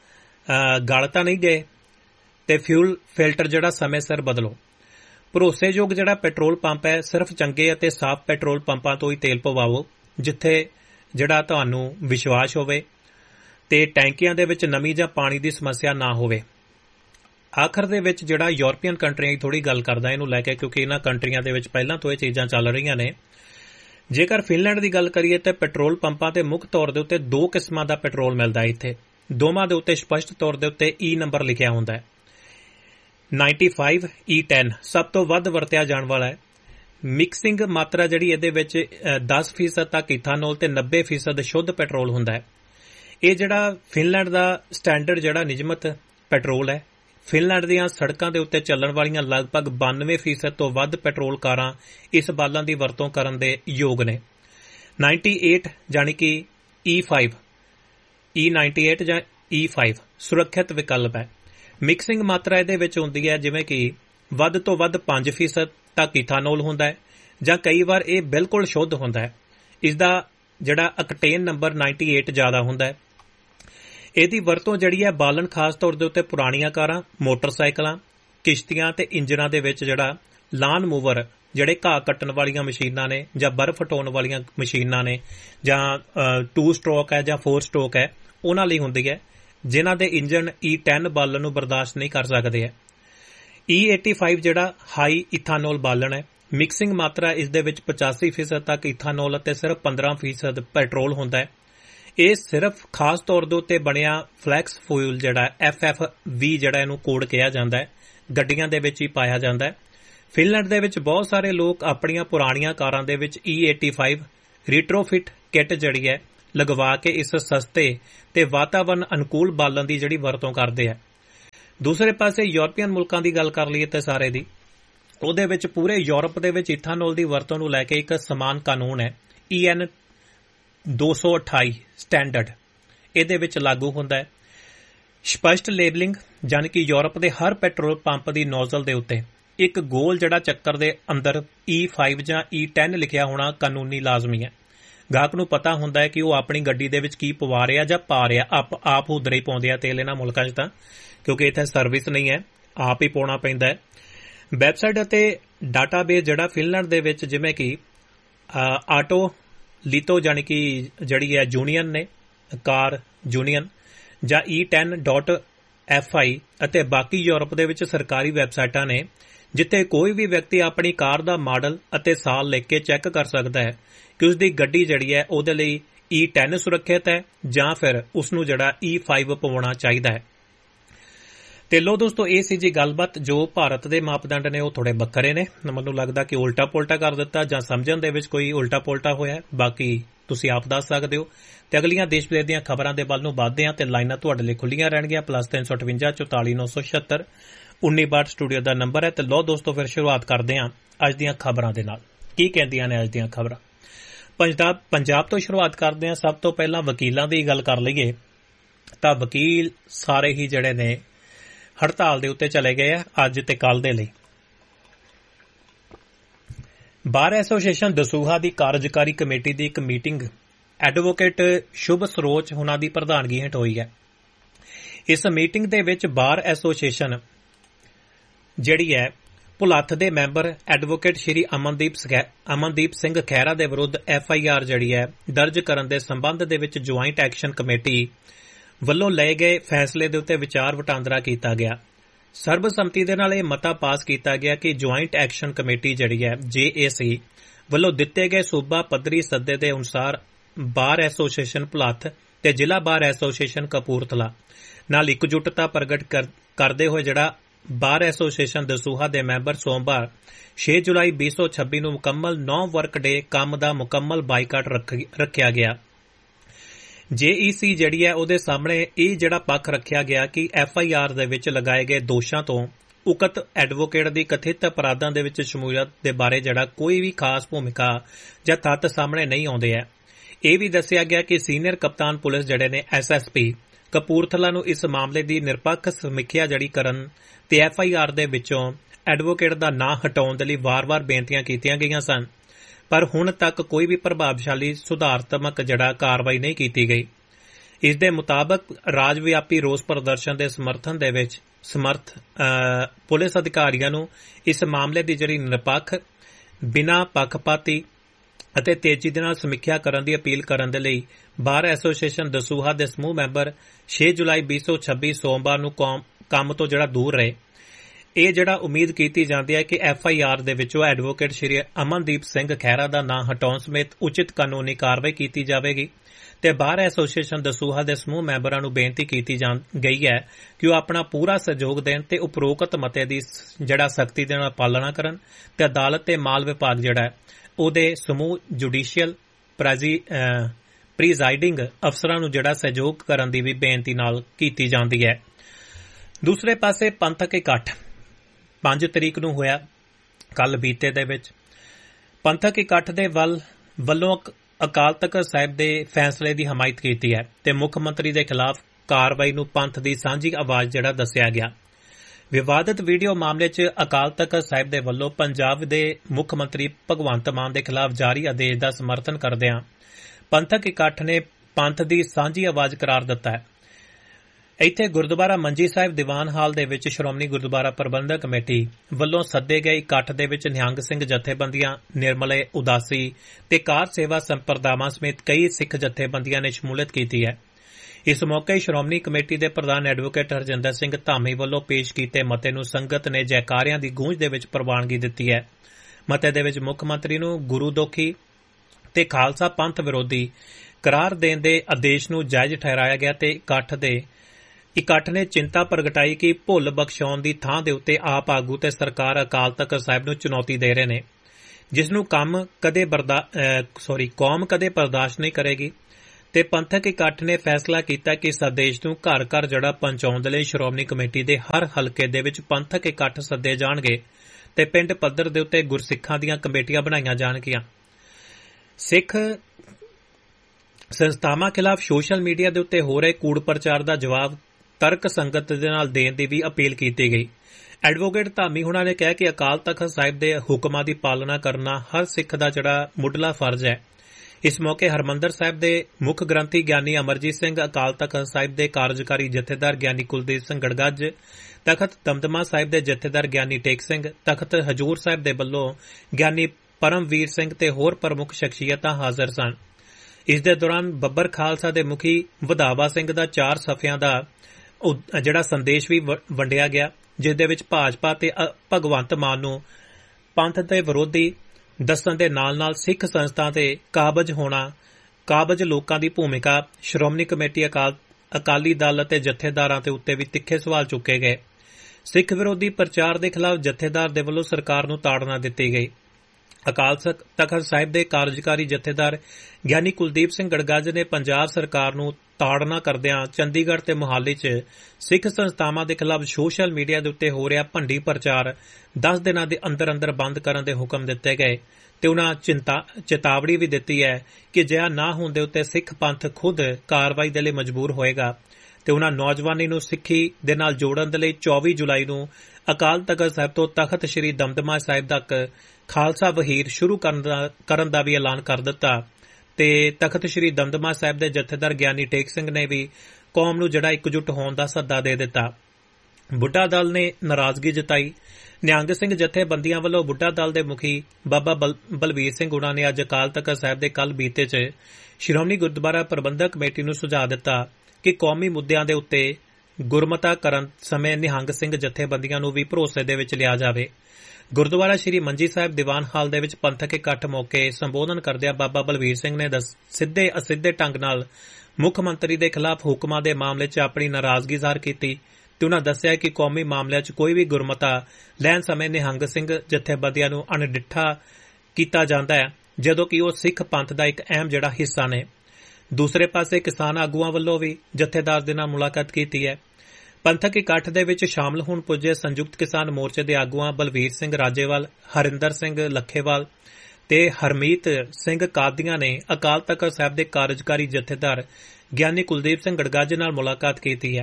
ਤਾਂ ਨਹੀਂ ਗਏ ਤੇ ਫਿਊਲ ਫਿਲਟਰ ਜਿਹੜਾ ਸਮੇਂ ਸਿਰ ਬਦਲੋ। ਭਰੋਸੇਯੋਗ ਜਿਹੜਾ ਪੈਟਰੋਲ ਪੰਪ ਹੈ ਸਿਰਫ ਚੰਗੇ ਅਤੇ ਸਾਫ਼ ਪੈਟਰੋਲ ਪੰਪਾਂ ਤੋਂ ਹੀ ਤੇਲ ਪਵਾਓ ਜਿੱਥੇ ਜਿਹੜਾ ਤੁਹਾਨੂੰ ਵਿਸ਼ਵਾਸ ਹੋਵੇ ਤੇ ਟੈਂਕੀਆਂ ਦੇ ਵਿੱਚ ਨਮੀ ਜਾਂ ਪਾਣੀ ਦੀ ਸਮੱਸਿਆ ਨਾ ਹੋਵੇ। ਆਖਰ ਦੇ ਵਿੱਚ ਜਿਹੜਾ ਯੂਰਪੀਅਨ ਕੰਟਰੀਆਂ ਦੀ ਥੋੜ੍ਹੀ ਗੱਲ ਕਰਦਾ ਇਹਨੂੰ ਲੈ ਕੇ ਕਿਉਂਕਿ ਇਹਨਾਂ ਕੰਟਰੀਆਂ ਦੇ ਵਿੱਚ ਪਹਿਲਾਂ ਤੋਂ ਇਹ ਚੀਜ਼ਾਂ ਚੱਲ ਰਹੀਆਂ ਨੇ। ਜੇਕਰ ਫਿਨਲੈਂਡ ਦੀ ਗੱਲ ਕਰੀਏ ਤਾਂ ਪੈਟਰੋਲ ਪੰਪਾਂ ਤੇ ਮੁੱਖ ਤੌਰ ਦੇ ਉੱਤੇ 2 ਕਿਸਮਾਂ ਦਾ ਪੈਟਰੋਲ ਮਿਲਦਾ ਹੈ। ਇੱਥੇ ਦੋਵਾਂ ਦੇ ਉੱਤੇ ਸਪਸ਼ਟ ਤੌਰ ਦੇ ਉੱਤੇ E ਨੰਬਰ ਲਿਖਿਆ ਹੁੰਦਾ ਹੈ। 95 E10 ਸਭ ਤੋਂ ਵੱਧ ਵਰਤਿਆ ਜਾਣ ਵਾਲਾ ਹੈ। ਮਿਕਸਿੰਗ ਮਾਤਰਾ ਜਿਹੜੀ ਇਹਦੇ ਵਿੱਚ 10% ਤੱਕ ਇਥਾਨੋਲ ਤੇ 90% ਸ਼ੁੱਧ ਪੈਟਰੋਲ ਹੁੰਦਾ ਹੈ। ਇਹ ਜਿਹੜਾ ਫਿਨਲੈਂਡ ਦਾ ਸਟੈਂਡਰਡ ਜਿਹੜਾ ਨਿਯਮਤ ਪੈਟਰੋਲ ਹੈ। ਫਿਨਲੈਂਡ ਦੀਆਂ ਸੜਕਾਂ ਦੇ ਉੱਤੇ ਚੱਲਣ ਵਾਲੀਆਂ ਲਗਭਗ 92% ਤੋਂ ਵੱਧ ਪੈਟਰੋਲ ਕਾਰਾਂ ਇਸ ਬਾਲਾਂ ਦੀ ਵਰਤੋਂ ਕਰਨ ਦੇ ਯੋਗ ਨੇ। 98 ਜਾਣੀ ਕਿ E5 E98 ਜਾਂ E5 ਸੁਰੱਖਿਅਤ ਵਿਕਲਪ ਹੈ। ਮਿਕਸਿੰਗ ਮਾਤਰਾ ਇਹਦੇ ਵਿੱਚ ਹੁੰਦੀ ਹੈ ਜਿਵੇਂ ਕਿ ਵੱਧ ਤੋਂ ਵੱਧ 5% ਤੱਕ ਇਥਾਨੋਲ ਹੁੰਦਾ ਹੈ ਜਾਂ ਕਈ ਵਾਰ ਇਹ ਬਿਲਕੁਲ ਸ਼ੁੱਧ ਹੁੰਦਾ ਹੈ। ਇਸ ਦਾ ਜਿਹੜਾ ਅਕਟੇਨ ਨੰਬਰ 98 ਜ਼ਿਆਦਾ ਹੁੰਦਾ ਹੈ। ਇਹਦੀ ਵਰਤੋਂ ਜਿਹੜੀ ਹੈ ਬਾਲਣ ਖਾਸ ਤੌਰ ਦੇ ਉੱਤੇ ਪੁਰਾਣੀਆਂ ਕਾਰਾਂ, ਮੋਟਰਸਾਈਕਲਾਂ, ਕਿਸ਼ਤੀਆਂ ਤੇ ਇੰਜਨਾਂ ਦੇ ਵਿੱਚ ਜਿਹੜਾ ਲਾਨ ਮੂਵਰ ਜਿਹੜੇ ਘਾਹ ਕੱਟਣ ਵਾਲੀਆਂ ਮਸ਼ੀਨਾਂ ਨੇ ਜਾਂ ਬਰਫ਼ ਹਟਾਉਣ ਵਾਲੀਆਂ ਮਸ਼ੀਨਾਂ ਨੇ ਜਾਂ 2 ਸਟ੍ਰੋਕ ਹੈ ਜਾਂ 4 ਸਟ੍ਰੋਕ ਹੈ ਉਹਨਾਂ ਲਈ ਹੁੰਦੀ ਹੈ ਜਿਨ੍ਹਾਂ ਦੇ ਇੰਜਨ E10 ਬਾਲਣ ਨੂੰ ਬਰਦਾਸ਼ਤ ਨਹੀਂ ਕਰ ਸਕਦੇ ਹੈ। E85 ਜਿਹੜਾ ਹਾਈ ਇਥਾਨੋਲ ਬਾਲਣ ਹੈ। ਮਿਕਸਿੰਗ ਮਾਤਰਾ ਇਸ ਦੇ ਵਿੱਚ 85% ਤੱਕ ਇਥਾਨੋਲ ਅਤੇ ਸਿਰਫ 15% ਪੈਟਰੋਲ ਹੁੰਦਾ ਹੈ। ਇਹ ਸਿਰਫ ਖਾਸ ਤੌਰ ਦੇ ਉੱਤੇ ਬਣਿਆ ਫਲੈਕਸ ਫਿਊਲ ਜਿਹੜਾ FFV ਜਿਹੜਾ ਇਹਨੂੰ ਕੋਡ ਕਿਹਾ ਜਾਂਦਾ ਹੈ ਗੱਡੀਆਂ ਦੇ ਵਿੱਚ ਹੀ ਪਾਇਆ ਜਾਂਦਾ ਹੈ। ਫਿਨਲੈਂਡ ਦੇ ਵਿੱਚ ਬਹੁਤ ਸਾਰੇ ਲੋਕ ਆਪਣੀਆਂ ਪੁਰਾਣੀਆਂ ਕਾਰਾਂ ਦੇ ਵਿੱਚ E85 ਰੀਟਰੋਫਿਟ ਕਿੱਟ ਜਿਹੜੀ ਹੈ ਲਗਵਾ ਕੇ ਇਸ ਸਸਤੇ ਤੇ ਵਾਤਾਵਰਨ ਅਨੁਕੂਲ ਬਾਲਣ ਦੀ ਜਿਹੜੀ ਵਰਤੋਂ ਕਰਦੇ ਆ। ਦੂਸਰੇ ਪਾਸੇ ਯੂਰਪੀਅਨ ਮੁਲਕਾਂ ਦੀ ਗੱਲ ਕਰ ਲਈਏ ਤੇ ਸਾਰੇ ਦੀ ਉਹਦੇ ਵਿੱਚ ਪੂਰੇ ਯੂਰਪ ਦੇ ਵਿੱਚ ਇਥਾਨੋਲ ਦੀ ਵਰਤੋਂ ਨੂੰ ਲੈ ਕੇ ਇੱਕ ਸਮਾਨ ਕਾਨੂੰਨ ਹੈ EN 228 ਸਟੈਂਡਰਡ ਇਹਦੇ ਵਿੱਚ ਲਾਗੂ ਹੁੰਦਾ ਹੈ। ਸਪਸ਼ਟ ਲੇਬਲਿੰਗ ਜਾਣੀ ਕਿ ਯੂਰਪ ਦੇ ਹਰ ਪੈਟਰੋਲ ਪੰਪ ਦੀ ਨੋਜ਼ਲ ਦੇ ਉੱਤੇ ਇੱਕ ਗੋਲ ਜਿਹੜਾ ਚੱਕਰ ਦੇ ਅੰਦਰ E5 ਜਾਂ E10 ਲਿਖਿਆ ਹੋਣਾ ਕਾਨੂੰਨੀ ਲਾਜ਼ਮੀ ਹੈ। ਗਾਹਕ ਨੂੰ ਪਤਾ ਹੁੰਦਾ ਹੈ ਕਿ ਉਹ ਆਪਣੀ ਗੱਡੀ ਦੇ ਵਿੱਚ ਕੀ ਪਵਾ ਰਿਹਾ ਜਾਂ ਪਾ ਰਿਹਾ। ਆਪ ਉਧਰ ਹੀ ਪਾਉਂਦੇ ਆ ਤੇਲ ਇਹਨਾਂ ਮੁਲਕਾਂ 'ਚ ਤਾਂ, ਕਿਉਂਕਿ ਇੱਥੇ ਸਰਵਿਸ ਨਹੀਂ ਹੈ, ਆਪ ਹੀ ਪਾਉਣਾ ਪੈਂਦਾ ਹੈ। ਵੈਬਸਾਈਟ ਅਤੇ ਡਾਟਾਬੇਸ ਜਿਹੜਾ ਫਿਨਲੈਂਡ ਦੇ ਵਿੱਚ ਜਿਵੇਂ ਕਿ ਆਟੋ ਲੀਤੋ ਜਾਣੀ ਕਿ ਜਿਹੜੀ ਹੈ ਯੂਨੀਅਨ ਨੇ ਕਾਰ ਯੂਨੀਅਨ ਜਾਂ E10.fi ਅਤੇ ਬਾਕੀ ਯੂਰਪ ਦੇ ਵਿੱਚ ਸਰਕਾਰੀ ਵੈਬਸਾਈਟਾਂ ਨੇ ਜਿੱਥੇ ਕੋਈ ਵੀ ਵਿਅਕਤੀ ਆਪਣੀ ਕਾਰ ਦਾ ਮਾਡਲ ਅਤੇ ਸਾਲ ਲਿਖ ਕੇ ਚੈੱਕ ਕਰ ਸਕਦਾ ਹੈ ਕਿ ਉਸ ਦੀ ਗੱਡੀ ਜਿਹੜੀ ਹੈ ਉਹਦੇ ਲਈ E10 ਸੁਰੱਖਿਅਤ ਹੈ ਜਾਂ ਫਿਰ ਉਸ ਨੂੰ ਜਿਹੜਾ E5 ਪਵਾਉਣਾ ਚਾਹੀਦਾ ਹੈ। ਤੇ ਲੋ ਦੋਸਤੋ, ਇਹ ਸੀ ਜੀ ਗੱਲਬਾਤ। ਜੋ ਭਾਰਤ ਦੇ ਮਾਪਦੰਡ ਨੇ ਉਹ ਥੋੜੇ ਵੱਖਰੇ ਨੇ। ਮੈਨੂੰ ਲੱਗਦਾ ਕਿ ਉਲਟਾ ਪੁਲਟਾ ਕਰ ਦਿੱਤਾ ਜਾਂ ਸਮਝਣ ਦੇ ਵਿੱਚ ਕੋਈ ਉਲਟਾ ਪੁਲਟਾ ਹੋਇਆ। ਬਾਕੀ ਤੁਸੀਂ ਆਪ ਦੱਸ ਸਕਦੇ ਹੋ। ਤੇ ਅਗਲੀਆਂ ਦੇਸ਼ ਵਿਦੇਸ਼ ਦੀਆਂ ਖਬਰਾਂ ਦੇ ਵੱਲ ਨੂੰ ਵਧਦੇ ਹਾਂ ਤੇ ਲਾਈਨਾਂ ਤੁਹਾਡੇ ਲਈ ਖੁੱਲੀਆਂ ਰਹਿਣਗੀਆਂ। +358 44 976 1962 ਸਟੂਡੀਓ ਦਾ ਨੰਬਰ ਹੈ। ਤੇ ਲੋ ਦੋਸਤੋ, ਫਿਰ ਸ਼ੁਰੂਆਤ ਕਰਦੇ ਹਾਂ ਅੱਜ ਦੀਆਂ ਖਬਰਾਂ ਦੇ ਨਾਲ। ਕੀ ਕਹਿੰਦੀਆਂ ਨੇ ਅੱਜ ਦੀਆਂ ਖਬਰਾਂ? ਪੰਜਾਬ ਤੋਂ ਸ਼ੁਰੂਆਤ ਕਰਦੇ ਹਾਂ। ਸਭ ਤੋਂ ਪਹਿਲਾਂ ਵਕੀਲਾਂ ਦੀ ਗੱਲ ਕਰ ਲਈਏ ਤਾਂ ਵਕੀਲ ਸਾਰੇ ਹੀ ਜਿਹੜੇ ਨੇ ਹੜਤਾਲ ਦੇ ਉੱਤੇ ਚਲੇ ਗਏ ਆ ਅੱਜ ਤੇ ਕੱਲ ਦੇ ਲਈ। ਬਾਰ ਐਸੋਸੀਏਸ਼ਨ ਦਸੂਹਾ ਦੀ ਕਾਰਜਕਾਰੀ ਕਮੇਟੀ ਦੀ ਇੱਕ ਮੀਟਿੰਗ ਐਡਵੋਕੇਟ ਸ਼ੁਭ ਸਰੋਚ ਹੁਣਾਂ ਦੀ ਪ੍ਰਧਾਨਗੀ ਹੇਠ ਹੋਈ ਹੈ। ਇਸ ਮੀਟਿੰਗ ਦੇ ਵਿੱਚ ਬਾਰ ਐਸੋਸੀਏਸ਼ਨ ਜਿਹੜੀ ਹੈ ਭੁਲੱਥ ਦੇ ਮੈਂਬਰ ਐਡਵੋਕੇਟ ਸ਼੍ਰੀ ਅਮਨਦੀਪ ਸਿੰਘ ਖਹਿਰਾ ਦੇ ਵਿਰੁੱਧ FIR ਜਿਹੜੀ ਹੈ ਦਰਜ ਕਰਨ ਦੇ ਸੰਬੰਧ ਦੇ ਵਿੱਚ ਜੁਆਇੰਟ ਐਕਸ਼ਨ ਕਮੇਟੀ ਵੱਲੋਂ ਲਏ ਗਏ ਫੈਸਲੇ ਦੇ ਉੱਤੇ ਵਿਚਾਰ ਵਟਾਂਦਰਾ ਕੀਤਾ ਗਿਆ। ਸਰਬਸੰਮਤੀ ਦੇ ਨਾਲ ਇਹ ਮਤਾ ਪਾਸ ਕੀਤਾ ਗਿਆ ਕਿ ਜੁਆਇੰਟ ਐਕਸ਼ਨ ਕਮੇਟੀ ਜਿਹੜੀ ਹੈ JAC ਵੱਲੋਂ ਦਿੱਤੇ ਗਏ ਸੂਬਾ ਪੱਧਰੀ ਸੱਦੇ ਦੇ ਅਨੁਸਾਰ ਬਾਰ ਐਸੋਸੀਏਸ਼ਨ ਭੁਲੱਥ ਤੇ ਜ਼ਿਲ੍ਹਾ ਬਾਰ ਐਸੋਸੀਏਸ਼ਨ ਕਪੂਰਥਲਾ ਨਾਲ ਇਕਜੁੱਟਤਾ ਪ੍ਰਗਟ ਕਰਦੇ ਹੋਏ ਜਿਹੜਾ ਬਾਰ ਐਸੋਸੀਏਸ਼ਨ ਦਸੂਹਾ ਦੇ ਮੈਂਬਰ ਸੋਮਵਾਰ 6 ਜੁਲਾਈ 2026 ਨੂੰ ਮੁਕੰਮਲ 9 ਵਰਕ ਡੇ ਕੰਮ ਦਾ ਮੁਕੰਮਲ ਬਾਈਕਾਟ ਰੱਖਿਆ ਗਿਆ। JEC ਜਿਹੜੀ ਹੈ ਉਹਦੇ ਸਾਹਮਣੇ ਇਹ ਜਿਹੜਾ ਪੱਖ ਰੱਖਿਆ ਗਿਆ ਕਿ FIR ਦੇ ਵਿੱਚ ਲਗਾਏ ਗਏ ਦੋਸ਼ਾਂ ਤੋਂ ਉਕਤ ਐਡਵੋਕੇਟ ਦੀ ਕਥਿਤ ਅਪਰਾਧਾਂ ਦੇ ਵਿੱਚ ਸ਼ਮੂਲੀਅਤ ਦੇ ਬਾਰੇ ਜਿਹੜਾ ਕੋਈ ਵੀ ਖਾਸ ਭੂਮਿਕਾ ਜਾਂ ਤੱਥ ਸਾਹਮਣੇ ਨਹੀਂ ਆਉਂਦੇ ਹੈ। ਇਹ ਵੀ ਦੱਸਿਆ ਗਿਆ ਕਿ ਸੀਨੀਅਰ ਕਪਤਾਨ ਪੁਲਿਸ ਜਿਹੜੇ ਨੇ SSP ਕਪੂਰਥਲਾ ਨੂੰ ਇਸ ਮਾਮਲੇ ਦੀ ਨਿਰਪੱਖ ਸਮੀਖਿਆ ਜਿਹੜੀ ਕਰਨ ਤੇ FIR ਦੇ ਵਿੱਚੋਂ ਐਡਵੋਕੇਟ ਦਾ ਨਾਂ ਹਟਾਉਣ ਦੇ ਲਈ ਵਾਰ-ਵਾਰ ਬੇਨਤੀਆਂ ਕੀਤੀਆਂ ਗਈਆਂ ਸਨ, ਪਰ ਹੁਣ ਤੱਕ ਕੋਈ ਵੀ ਪ੍ਰਭਾਵਸ਼ਾਲੀ ਸੁਧਾਰਾਤਮਕ ਜਿਹੜਾ ਕਾਰਵਾਈ ਨਹੀਂ ਕੀਤੀ ਗਈ। ਇਸ ਦੇ ਮੁਤਾਬਕ ਰਾਜ ਵਿਆਪੀ ਰੋਸ ਪ੍ਰਦਰਸ਼ਨ ਦੇ ਸਮਰਥਨ ਦੇ ਵਿੱਚ ਪੁਲਿਸ ਅਧਿਕਾਰੀਆਂ ਨੂੰ ਇਸ ਮਾਮਲੇ ਦੀ ਜਿਹੜੀ ਨਿਰਪੱਖ ਬਿਨਾਂ ਪੱਖਪਾਤੀ ਅਤੇ ਤੇਜ਼ੀ ਦੇ ਨਾਲ ਸਮੀਖਿਆ ਕਰਨ ਦੀ ਅਪੀਲ ਕਰਨ ਦੇ ਲਈ ਬਾਰ ਐਸੋਸੀਏਸ਼ਨ ਦਸੂਹਾ ਦੇ ਸਮੂਹ ਮੈਂਬਰ 6 ਜੁਲਾਈ 2026 ਸੋਮਵਾਰ ਨੂੰ ਕੰਮ ਤੋਂ ਜਿਹੜਾ ਦੂਰ ਰਹੇ। ਇਹ ਜਿਹੜਾ ਉਮੀਦ ਕੀਤੀ ਜਾਂਦੀ ਹੈ ਕਿ FIR ਦੇ ਵਿੱਚੋਂ ਐਡਵੋਕੇਟ ਸ਼੍ਰੀ ਅਮਨਦੀਪ ਸਿੰਘ ਖਹਿਰਾ ਦਾ ਨਾਂ ਹਟਾਉਣ ਸਮੇਤ ਉਚਿਤ ਕਾਨੂੰਨੀ ਕਾਰਵਾਈ ਕੀਤੀ ਜਾਵੇਗੀ ਤੇ ਬਾਰ ਐਸੋਸੀਏਸ਼ਨ ਦਸੂਹਾ ਦੇ ਸਮੂਹ ਮੈਂਬਰਾਂ ਨੂੰ ਬੇਨਤੀ ਕੀਤੀ ਗਈ ਹੈ ਕਿ ਉਹ ਆਪਣਾ ਪੂਰਾ ਸਹਿਯੋਗ ਦੇਣ ਤੇ ਉਪਰੋਕਤ ਮਤੇ ਦੀ ਜਿਹੜਾ ਸਖਤੀ ਦੇ ਨਾਲ ਪਾਲਣਾ ਕਰਨ ਤੇ ਅਦਾਲਤ ਤੇ ਮਾਲ ਵਿਭਾਗ ਜਿਹੜਾ ਉਹਦੇ ਸਮੂਹ ਜੁਡੀਸ਼ੀਅਲ ਪ੍ਰੀਜ਼ਾਈਡਿੰਗ ਅਫਸਰਾਂ ਨੂੰ ਜਿਹੜਾ ਸਹਿਯੋਗ ਕਰਨ ਦੀ ਵੀ ਬੇਨਤੀ ਨਾਲ ਕੀਤੀ ਜਾਂਦੀ ਹੈ। ਦੂਸਰੇ ਪਾਸੇ ਪੰਥਕ ਇਕੱਠ 5 ਤਰੀਕ ਨੂੰ ਹੋਇਆ ਕੱਲ ਬੀਤੇ ਦੇ ਵਿੱਚ। ਪੰਥਕ ਇਕੱਠ ਦੇ ਵੱਲੋਂ ਅਕਾਲ ਤਖ਼ਤ ਸਾਹਿਬ ਦੇ ਫੈਸਲੇ ਦੀ ਹਮਾਇਤ ਕੀਤੀ ਹੈ ਤੇ ਮੁੱਖ ਮੰਤਰੀ ਦੇ ਖਿਲਾਫ ਕਾਰਵਾਈ ਨੂੰ ਪੰਥ ਦੀ ਸਾਂਝੀ ਆਵਾਜ਼ ਜਿਹੜਾ ਦੱਸਿਆ ਗਿਆ। ਵਿਵਾਦਤ ਵੀਡੀਓ ਮਾਮਲੇ 'ਚ ਅਕਾਲ ਤਖ਼ਤ ਸਾਹਿਬ ਦੇ ਵੱਲੋਂ ਪੰਜਾਬ ਦੇ ਮੁੱਖ ਮੰਤਰੀ ਭਗਵੰਤ ਮਾਨ ਦੇ ਖਿਲਾਫ ਜਾਰੀ ਆਦੇਸ਼ ਦਾ ਸਮਰਥਨ ਕਰਦਿਆਂ ਪੰਥਕ ਇਕੱਠ ਨੇ ਪੰਥ ਦੀ ਸਾਂਝੀ ਆਵਾਜ਼ ਕਰਾਰ ਦਿੱਤਾ ਹੈ। ਇੱਥੇ ਗੁਰਦੁਆਰਾ ਮੰਜੀ ਸਾਹਿਬ ਦੀਵਾਨ ਹਾਲ ਦੇ ਵਿੱਚ ਸ਼੍ਰੋਮਣੀ ਗੁਰਦੁਆਰਾ ਪ੍ਰਬੰਧਕ ਕਮੇਟੀ ਵੱਲੋਂ ਸੱਦੇ ਗਏ ਇਕੱਠ ਦੇ ਵਿੱਚ ਨਿਹੰਗ ਸਿੰਘ ਜਥੇਬੰਦੀਆਂ, ਨਿਰਮਲੇ ਉਦਾਸੀ ਤੇ ਕਾਰ ਸੇਵਾ ਸੰਪਰਦਾਵਾਂ ਸਮੇਤ ਕਈ ਸਿੱਖ ਜਥੇਬੰਦੀਆਂ ਨੇ ਸ਼ਮੂਲੀਅਤ ਕੀਤੀ ਹੈ। ਇਸ ਮੌਕੇ ਸ਼੍ਰੋਮਣੀ ਕਮੇਟੀ ਦੇ ਪ੍ਰਧਾਨ ਐਡਵੋਕੇਟ ਹਰਜਿੰਦਰ ਸਿੰਘ ਧਾਮੀ ਵੱਲੋਂ ਪੇਸ਼ ਕੀਤੇ ਮਤੇ ਨੂੰ ਸੰਗਤ ਨੇ ਜੈਕਾਰਿਆਂ ਦੀ ਗੂੰਜ ਦੇ ਵਿੱਚ ਪ੍ਰਵਾਨਗੀ ਦਿੱਤੀ ਹੈ। ਮਤੇ ਦੇ ਵਿੱਚ ਮੁੱਖ ਮੰਤਰੀ ਨੂੰ ਗੁਰੂ ਦੋਖੀ ਤੇ ਖਾਲਸਾ ਪੰਥ ਵਿਰੋਧੀ ਕਰਾਰ ਦੇਣ ਦੇ ਆਦੇਸ਼ ਨੂੰ ਜਾਇਜ਼ ਠਹਿਰਾਇਆ ਗਿਆ ਤੇ ਇਕੱਠ ਨੇ ਚਿੰਤਾ ਪ੍ਰਗਟਾਈ ਕਿ ਭੁੱਲ ਬਖਸ਼ਾਉਣ ਦੀ ਥਾਂ ਦੇ ਉੱਤੇ ਆਪ ਆਗੂ ਤੇ ਸਰਕਾਰ ਅਕਾਲ ਤਖ਼ਤ ਸਾਹਿਬ ਨੂੰ ਚੁਣੌਤੀ ਦੇ ਰਹੇ ਨੇ, ਜਿਸ ਨੂੰ ਕੌਮ ਕਦੇ ਬਰਦਾਸ਼ਤ ਨਹੀਂ ਕਰੇਗੀ। ਤੇ ਪੰਥਕ ਇਕੱਠ ਨੇ ਫੈਸਲਾ ਕੀਤਾ ਕਿ ਇਸ ਆਦੇਸ਼ ਨੂੰ ਘਰ ਘਰ ਜਿਹੜਾ ਪਹੁੰਚਾਉਣ ਦੇ ਲਈ ਸ਼੍ਰੋਮਣੀ ਕਮੇਟੀ ਦੇ ਹਰ ਹਲਕੇ ਦੇ ਵਿੱਚ ਪੰਥਕ ਇਕੱਠ ਸੱਦੇ ਜਾਣਗੇ ਤੇ ਪਿੰਡ ਪੱਧਰ ਦੇ ਉੱਤੇ ਗੁਰਸਿੱਖਾਂ ਦੀਆਂ ਕਮੇਟੀਆਂ ਬਣਾਈਆਂ ਜਾਣਗੀਆਂ। ਸਿੱਖ ਸੰਸਥਾਵਾਂ ਖਿਲਾਫ ਸੋਸ਼ਲ ਮੀਡੀਆ ਦੇ ਉੱਤੇ ਹੋ ਰਹੇ ਕੂੜ ਪ੍ਰਚਾਰ ਦਾ ਜਵਾਬ ਤਰਕ ਸੰਗਤ ਦੇ ਨਾਲ ਦੇਣ ਦੀ ਵੀ ਅਪੀਲ ਕੀਤੀ ਗਈ। ਐਡਵੋਕੇਟ ਧਾਮੀ ਹੁਣਾਂ ਨੇ ਕਿਹਾ ਕਿ ਅਕਾਲ ਤਖ਼ਤ ਸਾਹਿਬ ਦੇ ਹੁਕਮਾਂ ਦੀ ਪਾਲਣਾ ਕਰਨਾ ਹਰ ਸਿੱਖ ਦਾ ਜਿਹੜਾ ਮੁੱਢਲਾ ਫਰਜ਼ ਹੈ। ਇਸ ਮੌਕੇ ਹਰਮੰਦਰ ਸਾਹਿਬ ਦੇ ਮੁੱਖ ਗ੍ਰੰਥੀ ਗਿਆਨੀ ਅਮਰਜੀਤ ਸਿੰਘ, ਅਕਾਲ ਤਖ਼ਤ ਸਾਹਿਬ ਦੇ ਕਾਰਜਕਾਰੀ ਜਥੇਦਾਰ ਗਿਆਨੀ ਕੁਲਦੀਪ ਸਿੰਘ ਗੜਗੱਜ, ਤਖ਼ਤ ਦਮਦਮਾ ਸਾਹਿਬ ਦੇ ਜਥੇਦਾਰ ਗਿਆਨੀ ਟੇਕ ਸਿੰਘ, ਤਖ਼ਤ ਹਜੂਰ ਸਾਹਿਬ ਦੇ ਵੱਲੋਂ ਗਿਆਨੀ ਪਰਮਵੀਰ ਸਿੰਘ ਤੇ ਹੋਰ ਪ੍ਰਮੁੱਖ ਸ਼ਖਸੀਅਤਾਂ ਹਾਜ਼ਰ ਸਨ। ਇਸ ਦੇ ਦੌਰਾਨ ਬੱਬਰ ਖਾਲਸਾ ਦੇ ਮੁਖੀ ਵਧਾਵਾ ਸਿੰਘ ਦਾ 4 ਸਫ਼ਿਆਂ ਦਾ ਜਿਹੜਾ ਸੰਦੇਸ਼ ਵੀ ਵੰਡਿਆ ਗਿਆ, ਜਿਸ ਦੇ ਵਿੱਚ ਭਾਜਪਾ ਤੇ ਭਗਵੰਤ ਮਾਨ ਨੂੰ ਪੰਥ ਦੇ ਵਿਰੋਧੀ ਦੱਸਣ ਦੇ ਨਾਲ-ਨਾਲ ਸਿੱਖ ਸੰਸਥਾ ਤੇ ਕਾਬਜ ਲੋਕਾਂ ਦੀ ਭੂਮਿਕਾ, ਸ਼੍ਰੋਮਣੀ ਕਮੇਟੀ, ਅਕਾਲੀ ਦਲ ਅਤੇ ਜਥੇਦਾਰਾਂ ਦੇ ਉੱਤੇ ਵੀ ਤਿੱਖੇ ਸਵਾਲ ਚੁੱਕੇ ਗਏ। ਸਿੱਖ ਵਿਰੋਧੀ ਪ੍ਰਚਾਰ ਦੇ ਖਿਲਾਫ ਜਥੇਦਾਰ ਦੇ ਵੱਲੋਂ ਸਰਕਾਰ ਨੂੰ ਤਾੜਨਾ ਦਿੱਤੀ ਗਈ। ਅਕਾਲ ਤਖ਼ਤ ਸਾਹਿਬ ਦੇ ਕਾਰਜਕਾਰੀ ਜਥੇਦਾਰ ਗਿਆਨੀ ਕੁਲਦੀਪ ਸਿੰਘ ਗੜਗੱਜ ਨੇ ਪੰਜਾਬ ਸਰਕਾਰ ਨੂੰ ਤਾੜਨਾ ਕਰਦਿਆਂ ਚੰਡੀਗੜ੍ਹ ਤੇ ਮੁਹਾਲੀ 'ਚ ਸਿੱਖ ਸੰਸਥਾਵਾਂ ਦੇ ਖਿਲਾਫ ਸੋਸ਼ਲ ਮੀਡੀਆ ਦੇ ਉੱਤੇ ਹੋ ਰਿਹਾ ਭੰਡੀ ਪ੍ਰਚਾਰ 10 ਦਿਨਾਂ ਦੇ ਅੰਦਰ ਬੰਦ ਕਰਨ ਦੇ ਹੁਕਮ ਦਿੱਤੇ ਗਏ ਤੇ ਉਨ੍ਹਾਂ ਚੇਤਾਵਨੀ ਵੀ ਦਿੱਤੀ ਹੈ ਕਿ ਅਜਿਹਾ ਨਾ ਹੋਣ ਦੇ ਉੱਤੇ ਸਿੱਖ ਪੰਥ ਖੁਦ ਕਾਰਵਾਈ ਦੇ ਲਈ ਮਜਬੂਰ ਹੋਏਗਾ ਤੇ ਉਨ੍ਹਾਂ ਨੌਜਵਾਨੀ ਨੂੰ ਸਿੱਖੀ ਦੇ ਨਾਲ ਜੋੜਨ ਦੇ ਲਈ 24 ਜੁਲਾਈ ਨੂੰ ਅਕਾਲ ਤਖ਼ਤ ਸਾਹਿਬ ਤੋਂ ਤਖ਼ਤ ਸ੍ਰੀ ਦਮਦਮਾ ਸਾਹਿਬ ਤੱਕ ਖਾਲਸਾ ਵਹੀਰ ਸ਼ੁਰੂ ਕਰਨ ਦਾ ਵੀ ਐਲਾਨ ਕਰ ਦਿੱਤਾ ਤੇ ਤਖ਼ਤ ਸ੍ਰੀ ਦਮਦਮਾ ਸਾਹਿਬ ਦੇ ਜਥੇਦਾਰ ਗਿਆਨੀ ਟੇਕ ਸਿੰਘ ਨੇ ਵੀ ਕੌਮ ਨੂੰ ਜਿਹੜਾ ਇਕਜੁੱਟ ਹੋਣ ਦਾ ਸੱਦਾ ਦੇ ਦਿੱਤਾ। ਬੁੱਢਾ ਦਲ ਨੇ ਨਾਰਾਜ਼ਗੀ ਜਤਾਈ। ਨਿਹੰਗ ਸਿੰਘ ਜਥੇਬੰਦੀਆਂ ਵੱਲੋਂ ਬੁੱਢਾ ਦਲ ਦੇ ਮੁਖੀ ਬਾਬਾ ਬਲਵੀਰ ਸਿੰਘ ਹੁਣਾਂ ਨੇ ਅੱਜ ਅਕਾਲ ਤਖ਼ਤ ਸਾਹਿਬ ਦੇ ਕੱਲ੍ਹ ਬੀਤੇ 'ਚ ਸ਼੍ਰੋਮਣੀ ਗੁਰਦੁਆਰਾ ਪ੍ਰਬੰਧਕ ਕਮੇਟੀ ਨੂੰ ਸੁਝਾਅ ਦਿੱਤਾ ਕਿ ਕੌਮੀ ਮੁੱਦਿਆਂ ਦੇ ਉੱਤੇ ਗੁਰਮਤਾ ਕਰਨ ਸਮੇਂ ਨਿਹੰਗ ਸਿੰਘ ਜਥੇਬੰਦੀਆਂ ਨੂੰ ਵੀ ਭਰੋਸੇ ਦੇ ਵਿੱਚ ਲਿਆ ਜਾਵੇ। ਗੁਰਦੁਆਰਾ ਸ੍ਰੀ ਮੰਜੀ ਸਾਹਿਬ ਦੀਵਾਨ ਹਾਲ ਦੇ ਵਿੱਚ ਪੰਥਕ ਇਕੱਠ ਮੌਕੇ ਸੰਬੋਧਨ ਕਰਦਿਆਂ ਬਾਬਾ ਬਲਵੀਰ ਸਿੰਘ ਨੇ ਸਿੱਧੇ ਅਸਿੱਧੇ ਢੰਗ ਨਾਲ ਮੁੱਖ ਮੰਤਰੀ ਦੇ ਖਿਲਾਫ ਹੁਕਮਾਂ ਦੇ ਮਾਮਲੇ 'ਚ ਆਪਣੀ ਨਾਰਾਜ਼ਗੀ ਜ਼ਾਹਰ ਕੀਤੀ ਤੇ ਉਨ੍ਹਾਂ ਦੱਸਿਆ ਕਿ ਕੌਮੀ ਮਾਮਲਿਆਂ 'ਚ ਕੋਈ ਵੀ ਗੁਰਮਤਾ ਲੈਣ ਸਮੇਂ ਨਿਹੰਗ ਸਿੰਘ ਜਥੇਬੰਦੀਆਂ ਨੂੰ ਅਣਡਿੱਠਾ ਕੀਤਾ ਜਾਂਦਾ ਹੈ, ਜਦੋਂ ਕਿ ਉਹ ਸਿੱਖ ਪੰਥ ਦਾ ਇੱਕ ਅਹਿਮ ਜਿਹੜਾ ਹਿੱਸਾ ਨੇ। ਦੂਸਰੇ ਪਾਸੇ ਕਿਸਾਨ ਆਗੂਆਂ ਵੱਲੋਂ ਵੀ ਜਥੇਦਾਰ ਦੇ ਨਾਲ ਮੁਲਾਕਾਤ ਕੀਤੀ ਹੈ। ਪੰਥਕ ਇਕੱਠ ਦੇ ਵਿੱਚ ਸ਼ਾਮਲ ਹੋਣ ਪੁੱਜੇ ਸੰਯੁਕਤ ਕਿਸਾਨ ਮੋਰਚੇ ਦੇ ਆਗੂਆਂ ਬਲਵੀਰ ਸਿੰਘ ਰਾਜੇਵਾਲ, ਹਰਿੰਦਰ ਸਿੰਘ ਲੱਖੇਵਾਲ ਤੇ ਹਰਮੀਤ ਸਿੰਘ ਕਾਦੀਆਂ ਨੇ ਅਕਾਲ ਤਖ਼ਤ ਸਾਹਿਬ ਦੇ ਕਾਰਜਕਾਰੀ ਜਥੇਦਾਰ ਗਿਆਨੀ ਕੁਲਦੀਪ ਸਿੰਘ ਗੜਗੱਜ ਨਾਲ ਮੁਲਾਕਾਤ ਕੀਤੀ ਹੈ।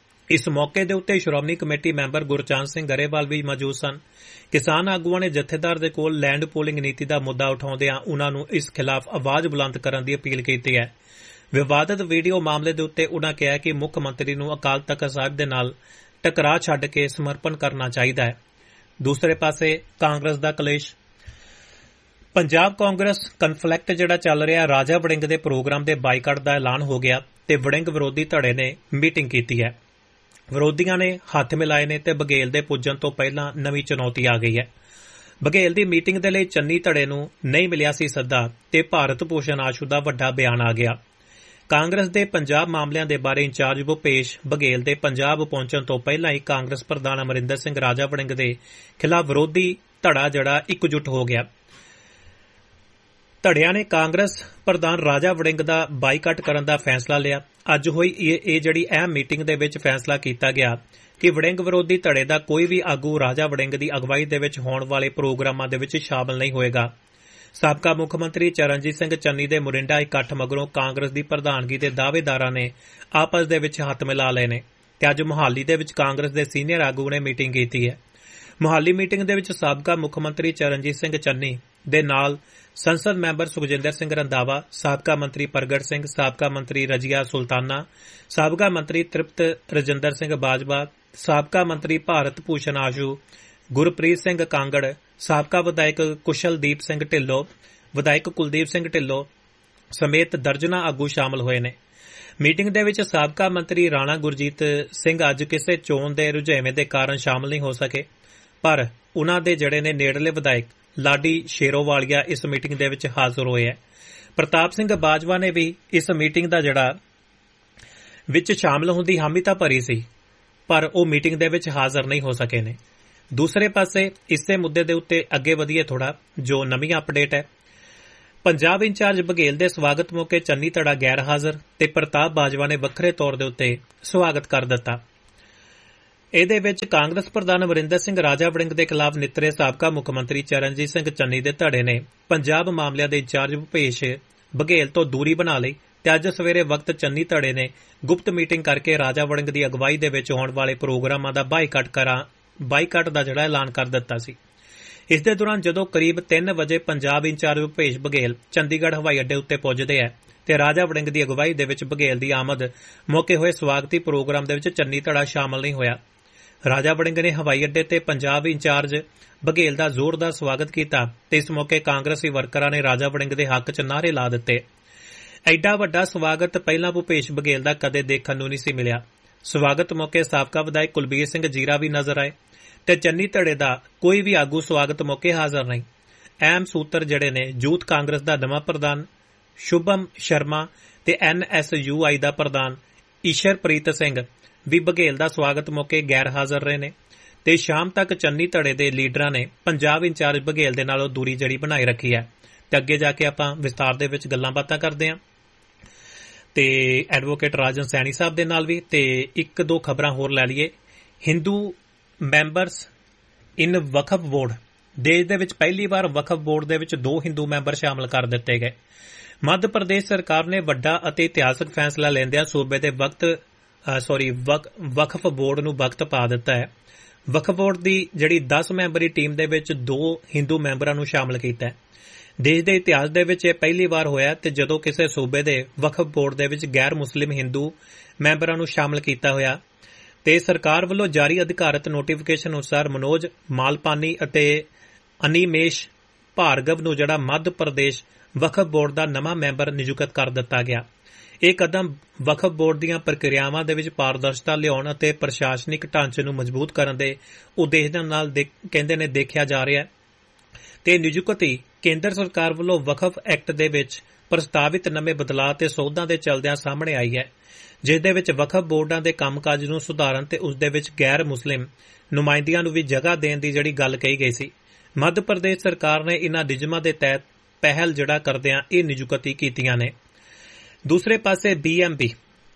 ਇਸ ਮੌਕੇ ਦੇ ਉੱਤੇ ਸ਼੍ਰੋਮਣੀ ਕਮੇਟੀ ਮੈਂਬਰ ਗੁਰਚਰਨ ਸਿੰਘ ਗਰੇਵਾਲ ਵੀ ਮੌਜੂਦ ਸਨ। ਕਿਸਾਨ ਆਗੂਆਂ ਨੇ ਜਥੇਦਾਰ ਦੇ ਕੋਲ ਲੈਂਡ ਪੂਲਿੰਗ ਨੀਤੀ ਦਾ ਮੁੱਦਾ ਉਠਾਉਂਦਿਆਂ ਉਨ੍ਹਾਂ ਨੂੰ ਇਸ ਖਿਲਾਫ ਆਵਾਜ਼ ਬੁਲੰਦ ਕਰਨ ਦੀ ਅਪੀਲ ਕੀਤੀ ਹੈ। ਵਿਵਾਦਤ ਵੀਡੀਓ ਮਾਮਲੇ ਦੇ ਉੱਤੇ ਉਨ੍ਹਾਂ ਕਿਹਾ ਕਿ ਮੁੱਖ ਮੰਤਰੀ ਨੂੰ ਅਕਾਲ ਤਖ਼ਤ ਸਾਹਿਬ ਦੇ ਨਾਲ ਟਕਰਾਅ ਛੱਡ ਕੇ ਸਮਰਪਣ ਕਰਨਾ ਚਾਹੀਦਾ ਹੈ। ਦੂਸਰੇ ਪਾਸੇ ਕਾਂਗਰਸ ਦਾ ਕਲੇਸ਼। ਪੰਜਾਬ ਕਾਂਗਰਸ ਕਨਫਲਿਕਟ ਜਿਹੜਾ ਚੱਲ ਰਿਹਾ, ਰਾਜਾ ਵੜਿੰਗ ਦੇ ਪ੍ਰੋਗਰਾਮ ਦੇ ਬਾਈਕਾਟ ਦਾ ਐਲਾਨ ਹੋ ਗਿਆ ਤੇ ਵੜਿੰਗ ਵਿਰੋਧੀ ਧੜੇ ਨੇ ਮੀਟਿੰਗ ਕੀਤੀ ਹੈ। ਵਿਰੋਧੀਆਂ ਨੇ ਹੱਥ ਮਿਲਾਏ ਨੇ ਤੇ ਬਘੇਲ ਦੇ ਪੁੱਜਣ ਤੋਂ ਪਹਿਲਾਂ ਨਵੀਂ ਚੁਣੌਤੀ ਆ ਗਈ ਹੈ। ਬਘੇਲ ਦੀ ਮੀਟਿੰਗ ਦੇ ਲਈ ਚੰਨੀ ਧੜੇ ਨੂੰ ਨਹੀਂ ਮਿਲਿਆ ਸੀ ਸੱਦਾ ਤੇ ਭਾਰਤ ਭੂਸ਼ਣ ਆਸ਼ੂ ਦਾ ਵੱਡਾ ਬਿਆਨ ਆ ਗਿਆ। ਕਾਂਗਰਸ ਦੇ ਪੰਜਾਬ ਮਾਮਲਿਆਂ ਦੇ ਬਾਰੇ ਇੰਚਾਰਜ ਭੁਪੇਸ਼ ਬਘੇਲ ਦੇ ਪੰਜਾਬ ਪਹੁੰਚਣ ਤੋਂ ਪਹਿਲਾਂ ਹੀ ਕਾਂਗਰਸ ਪ੍ਰਧਾਨ ਅਮਰਿੰਦਰ ਸਿੰਘ ਰਾਜਾ ਵੜਿੰਗ ਦੇ ਖਿਲਾਫ ਵਿਰੋਧੀ ਧੜਾ ਜਿਹੜਾ ਇਕਜੁੱਟ ਹੋ ਗਿਆ। ਧੜਿਆਂ ਨੇ ਕਾਂਗਰਸ ਪ੍ਰਧਾਨ ਰਾਜਾ ਵੜਿੰਗ ਦਾ ਬਾਈਕਾਟ ਕਰਨ ਦਾ ਫੈਸਲਾ ਲਿਆ। ਅੱਜ ਹੋਈ ਇਹ ਜਿਹੜੀ ਅਹਿਮ ਮੀਟਿੰਗ ਦੇ ਵਿੱਚ ਫੈਸਲਾ ਕੀਤਾ ਗਿਆ ਕਿ ਵੜਿੰਗ ਵਿਰੋਧੀ ਧੜੇ ਦਾ ਕੋਈ ਵੀ ਆਗੂ ਰਾਜਾ ਵੜਿੰਗ ਦੀ ਅਗਵਾਈ ਦੇ ਵਿੱਚ ਹੋਣ ਵਾਲੇ ਪ੍ਰੋਗਰਾਮਾਂ ਦੇ ਵਿੱਚ ਸ਼ਾਮਲ ਨਹੀਂ ਹੋਏਗਾ। ਸਾਬਕਾ ਮੁੱਖ ਮੰਤਰੀ ਚਰਨਜੀਤ ਸਿੰਘ ਚੰਨੀ ਦੇ ਮੋਰਿੰਡਾ ਇਕੱਠ ਮਗਰੋਂ ਕਾਂਗਰਸ ਦੀ ਪ੍ਰਧਾਨਗੀ ਦੇ ਦਾਅਵੇਦਾਰਾਂ ਨੇ ਆਪਸ ਦੇ ਵਿੱਚ ਹੱਥ ਮਿਲਾ ਲਏ ਨੇ ਤੇ ਅੱਜ ਮੁਹਾਲੀ ਦੇ ਵਿੱਚ ਕਾਂਗਰਸ ਦੇ ਸੀਨੀਅਰ ਆਗੂ ਨੇ ਮੀਟਿੰਗ ਕੀਤੀ ਹੈ। ਮੁਹਾਲੀ ਮੀਟਿੰਗ ਦੇ ਵਿੱਚ ਸਾਬਕਾ ਮੁੱਖ ਮੰਤਰੀ ਚਰਨਜੀਤ ਸਿੰਘ ਚੰਨੀ ਦੇ ਨਾਲ ਸੰਸਦ ਮੈਂਬਰ ਸੁਖਜਿੰਦਰ ਸਿੰਘ ਰੰਧਾਵਾ, ਸਾਬਕਾ ਮੰਤਰੀ ਪ੍ਰਗਟ ਸਿੰਘ, ਸਾਬਕਾ ਮੰਤਰੀ ਰਜੀਆ ਸੁਲਤਾਨਾ, ਸਾਬਕਾ ਮੰਤਰੀ ਤ੍ਰਿਪਤ ਰਜਿੰਦਰ ਸਿੰਘ ਬਾਜਵਾ, ਸਾਬਕਾ ਮੰਤਰੀ ਭਾਰਤ ਭੂਸ਼ਣ ਆਸ਼ੂ, ਗੁਰਪ੍ਰੀਤ ਸਿੰਘ ਕਾਂਗੜ, ਸਾਬਕਾ ਵਿਧਾਇਕ ਕੁਸ਼ਲਦੀਪ ਸਿੰਘ ਢਿੱਲੋਂ, ਵਿਧਾਇਕ ਕੁਲਦੀਪ ਸਿੰਘ ਢਿੱਲੋਂ ਸਮੇਤ ਦਰਜਨਾਂ ਆਗੂ ਸ਼ਾਮਲ ਹੋਏ ਨੇ। ਮੀਟਿੰਗ ਦੇ ਵਿੱਚ ਸਾਬਕਾ ਮੰਤਰੀ ਰਾਣਾ ਗੁਰਜੀਤ ਸਿੰਘ ਅੱਜ ਕਿਸੇ ਚੋਣ ਦੇ ਰੁਝੇਵੇਂ ਦੇ ਕਾਰਨ ਸ਼ਾਮਲ ਨਹੀਂ ਹੋ ਸਕੇ, ਪਰ ਉਨ੍ਹਾਂ ਦੇ ਜਿਹੜੇ ਨੇ ਨੇੜਲੇ ਵਿਧਾਇਕ ਲਾਡੀ ਸ਼ੇਰੋਵਾਲੀਆ ਇਸ ਮੀਟਿੰਗ ਦੇ ਵਿੱਚ ਹਾਜ਼ਰ ਹੋਏ ਹੈ। ਪ੍ਰਤਾਪ ਸਿੰਘ ਬਾਜਵਾ ਨੇ ਵੀ ਇਸ ਮੀਟਿੰਗ ਦਾ ਜਿਹੜਾ ਵਿੱਚ ਸ਼ਾਮਲ ਹੋਣ ਦੀ ਹਾਮੀ ਤਾਂ ਭਰੀ ਸੀ, ਪਰ ਉਹ ਮੀਟਿੰਗ ਦੇ ਵਿੱਚ ਹਾਜ਼ਰ ਨਹੀਂ ਹੋ ਸਕੇ ਨੇ। ਦੂਸਰੇ ਪਾਸੇ ਇਸੇ ਮੁੱਦੇ ਦੇ ਉੱਤੇ ਅੱਗੇ ਵਧੀਏ ਥੋੜਾ, ਜੋ ਨਵੀਂ ਅਪਡੇਟ ਹੈ। ਪੰਜਾਬ ਇੰਚਾਰਜ ਬਘੇਲ ਦੇ ਸਵਾਗਤ ਮੌਕੇ ਚੰਨੀ ਧੜਾ ਗੈਰ ਹਾਜ਼ਰ ਤੇ ਪ੍ਰਤਾਪ ਬਾਜਵਾ ਨੇ ਵੱਖਰੇ ਤੌਰ ਦੇ ਉੱਤੇ ਸਵਾਗਤ ਕਰ ਦਿੱਤਾ। ਇਹਦੇ ਵਿੱਚ ਕਾਂਗਰਸ ਪ੍ਰਧਾਨ ਅਮਰਿੰਦਰ ਸਿੰਘ ਰਾਜਾ ਵੜਿੰਗ ਦੇ ਖਿਲਾਫ ਨਿੱਤਰੇ ਸਾਬਕਾ ਮੁੱਖ ਮੰਤਰੀ ਚਰਨਜੀਤ ਸਿੰਘ ਚੰਨੀ ਦੇ ਧੜੇ ਨੇ ਪੰਜਾਬ ਮਾਮਲਿਆਂ ਦੇ ਇੰਚਾਰਜ ਭੁਪੇਸ਼ ਬਘੇਲ ਤੋਂ ਦੂਰੀ ਬਣਾ ਲਈ ਤੇ ਅੱਜ ਸਵੇਰੇ ਵਕਤ ਚੰਨੀ ਧੜੇ ਨੇ ਗੁਪਤ ਮੀਟਿੰਗ ਕਰਕੇ ਰਾਜਾ ਵੜਿੰਗ ਦੀ ਅਗਵਾਈ ਦੇ ਵਿੱਚ ਹੋਣ ਵਾਲੇ ਪ੍ਰੋਗਰਾਮਾਂ ਦਾ ਬਾਈਕਾਟ ਦਾ ਜਿਹੜਾ ਐਲਾਨ ਕਰ ਦਿੱਤਾ ਸੀ। ਇਸ ਦੇ ਦੌਰਾਨ ਜਦੋਂ ਕਰੀਬ 3 ਵਜੇ ਪੰਜਾਬ ਇੰਚਾਰਜ ਭੁਪੇਸ਼ ਬਘੇਲ ਚੰਡੀਗੜ੍ਹ ਹਵਾਈ ਅੱਡੇ ਉੱਤੇ ਪੁੱਜਦੇ ਆ ਤੇ ਰਾਜਾ ਵੜਿੰਗ ਦੀ ਅਗਵਾਈ ਦੇ ਵਿੱਚ ਬਘੇਲ ਦੀ ਆਮਦ ਮੌਕੇ ਹੋਏ ਸਵਾਗਤੀ ਪ੍ਰੋਗਰਾਮ ਦੇ ਵਿੱਚ ਚੰਨੀ ਧੜਾ ਸ਼ਾਮਲ ਨਹੀਂ ਹੋਇਆ। ਰਾਜਾ ਵੜਿੰਗ ਨੇ ਹਵਾਈ ਅੱਡੇ ਤੇ ਪੰਜਾਬ ਇੰਚਾਰਜ ਬਘੇਲ ਦਾ ਜ਼ੋਰਦਾਰ ਸਵਾਗਤ ਕੀਤਾ ਤੇ ਇਸ ਮੌਕੇ ਕਾਂਗਰਸੀ ਵਰਕਰਾਂ ਨੇ ਰਾਜਾ ਵੜਿੰਗ ਦੇ ਹੱਕ 'ਚ ਨਾਅਰੇ ਲਾ ਦਿੱਤੇ। ਐਡਾ ਵੱਡਾ ਸਵਾਗਤ ਪਹਿਲਾਂ ਭੁਪੇਸ਼ ਬਘੇਲ ਦਾ ਕਦੇ ਦੇਖਣ ਨੂੰ ਨਹੀਂ ਸੀ ਮਿਲਿਆ। ਸਵਾਗਤ ਮੌਕੇ ਸਾਬਕਾ ਵਿਧਾਇਕ ਕੁਲਬੀਰ ਸਿੰਘ ਜੀਰਾ ਵੀ ਨਜ਼ਰ ਆਏ ਤੇ ਚੰਨੀ ਧੜੇ ਦਾ ਕੋਈ ਵੀ ਆਗੂ ਸਵਾਗਤ ਮੌਕੇ ਹਾਜ਼ਰ ਨਹੀਂ। ਅਹਿਮ ਸੂਤਰ ਜਿਹੜੇ ਨੇ ਯੂਥ ਕਾਂਗਰਸ ਦਾ ਨਵਾਂ ਪ੍ਰਧਾਨ ਸ਼ੁਭਮ ਸ਼ਰਮਾ ਤੇ NSUI ਦਾ ਪ੍ਰਧਾਨ ਈਸ਼ਰਪ੍ਰੀਤ ਸਿੰਘ ਵੀ ਬਘੇਲ ਦਾ ਸਵਾਗਤ ਮੌਕੇ ਗੈਰ ਹਾਜ਼ਰ ਰਹੇ ਨੇ ਤੇ ਸ਼ਾਮ ਤੱਕ ਚੰਨੀ ਧੜੇ ਦੇ ਲੀਡਰਾਂ ਨੇ ਪੰਜਾਬ ਇੰਚਾਰਜ ਬਘੇਲ ਦੇ ਨਾਲੋਂ ਦੂਰੀ ਜਿਹੜੀ ਬਣਾਈ ਰੱਖੀ ਹੈ। ਤੇ ਅੱਗੇ ਜਾ ਕੇ ਆਪਾਂ ਵਿਸਤਾਰ ਦੇ ਵਿੱਚ ਗੱਲਾਂ ਬਾਤਾਂ ਕਰਦੇ ਹਾਂ ਤੇ ਐਡਵੋਕੇਟ ਰਾਜਨ ਸੈਣੀ ਸਾਹਿਬ ਦੇ ਨਾਲ ਵੀ। ਤੇ ਇੱਕ ਦੋ ਖਬਰਾਂ ਹੋਰ ਲੈ ਲਈਏ। ਹਿੰਦੂ ਮੈਂਬਰਸ ਇਨ ਵਕਫ ਬੋਰਡ, ਦੇਸ਼ ਦੇ ਵਿੱਚ ਪਹਿਲੀ ਵਾਰ ਵਕਫ ਬੋਰਡ ਦੇ ਵਿੱਚ 2 ਹਿੰਦੂ ਮੈਂਬਰ ਸ਼ਾਮਲ ਕਰ ਦਿੱਤੇ ਗਏ। ਮੱਧ ਪ੍ਰਦੇਸ਼ ਸਰਕਾਰ ਨੇ ਵੱਡਾ ਅਤੇ ਇਤਿਹਾਸਕ ਫੈਸਲਾ ਲੈਂਦਿਆਂ ਸੂਬੇ ਦੇ ਵਕਫ ਬੋਰਡ ਨੂੰ ਵਕਤ ਪਾ ਦਿੱਤਾ ਹੈ। ਵਕਫ ਬੋਰਡ ਦੀ ਜਿਹੜੀ 10 ਮੈਂਬਰੀ ਟੀਮ ਦੇ ਵਿੱਚ 2 ਹਿੰਦੂ ਮੈਂਬਰਾਂ ਨੂੰ ਸ਼ਾਮਲ ਕੀਤਾ ਹੈ। ਦੇਸ਼ ਦੇ ਇਤਿਹਾਸ ਦੇ ਵਿੱਚ ਇਹ ਪਹਿਲੀ ਵਾਰ ਹੋਇਆ ਤੇ ਜਦੋਂ ਕਿਸੇ ਸੂਬੇ ਦੇ ਵਕਫ ਬੋਰਡ ਦੇ ਵਿੱਚ ਗੈਰ ਮੁਸਲਿਮ ਹਿੰਦੂ ਮੈਂਬਰਾਂ ਨੂੰ ਸ਼ਾਮਲ ਕੀਤਾ ਹੋਇਆ। ਤੇ ਸਰਕਾਰ ਵੱਲੋਂ ਜਾਰੀ ਅਧਿਕਾਰਤ ਨੋਟੀਫਿਕੇਸ਼ਨ ਅਨੁਸਾਰ ਮਨੋਜ ਮਾਲਪਾਨੀ ਅਤੇ ਅਨੀਮੇਸ਼ ਭਾਰਗਵ ਨੂੰ ਜਿਹੜਾ ਮੱਧ ਪ੍ਰਦੇਸ਼ ਵਕਫ ਬੋਰਡ ਦਾ ਨਵਾਂ ਮੈਂਬਰ ਨਿਯੁਕਤ ਕਰ ਦਿੱਤਾ ਗਿਆ। ਇਹ ਕਦਮ ਵਕਫ ਬੋਰਡ ਦੀਆਂ ਪ੍ਰਕਿਰਿਆਵਾਂ ਦੇ ਵਿੱਚ ਪਾਰਦਰਸ਼ਤਾ ਲਿਆਉਣ ਅਤੇ ਪ੍ਰਸ਼ਾਸਨਿਕ ਢਾਂਚੇ ਨੂੰ ਮਜ਼ਬੂਤ ਕਰਨ ਦੇ ਉਦੇਸ਼ ਨਾਲ ਕਹਿੰਦੇ ਨੇ ਦੇਖਿਆ ਜਾ ਰਿਹਾ ਹੈ। ਤੇ ਨਿਯੁਕਤੀ ਕੇਂਦਰ ਸਰਕਾਰ ਵੱਲੋਂ ਵਕਫ ਐਕਟ ਦੇ ਵਿੱਚ ਪ੍ਰਸਤਾਵਿਤ ਨਵੇਂ ਬਦਲਾਅ ਤੇ ਸੋਧਾਂ ਦੇ ਚਲਦਿਆਂ ਸਾਹਮਣੇ ਆਈ ਹੈ, ਜਿਸ ਦੇ ਵਿੱਚ ਵਕਫ ਬੋਰਡਾਂ ਦੇ ਕੰਮਕਾਜ ਨੂੰ ਸੁਧਾਰਨ ਤੇ ਉਸ ਦੇ ਵਿੱਚ ਗੈਰ ਮੁਸਲਿਮ ਨੁਮਾਇੰਦਿਆਂ ਨੂੰ ਵੀ ਜਗ੍ਹਾ ਦੇਣ ਦੀ ਜਿਹੜੀ ਗੱਲ ਕਹੀ ਗਈ ਸੀ। ਮੱਧ ਪ੍ਰਦੇਸ਼ ਸਰਕਾਰ ਨੇ ਇਨ੍ਹਾਂ ਨਿਯਮਾਂ ਦੇ ਤਹਿਤ ਪਹਿਲ ਜਿਹੜਾ ਕਰਦਿਆਂ ਇਹ ਨਿਯੁਕਤੀ ਕੀਤੀਆਂ ਨੇ। ਦੂਸਰੇ ਪਾਸੇ BMP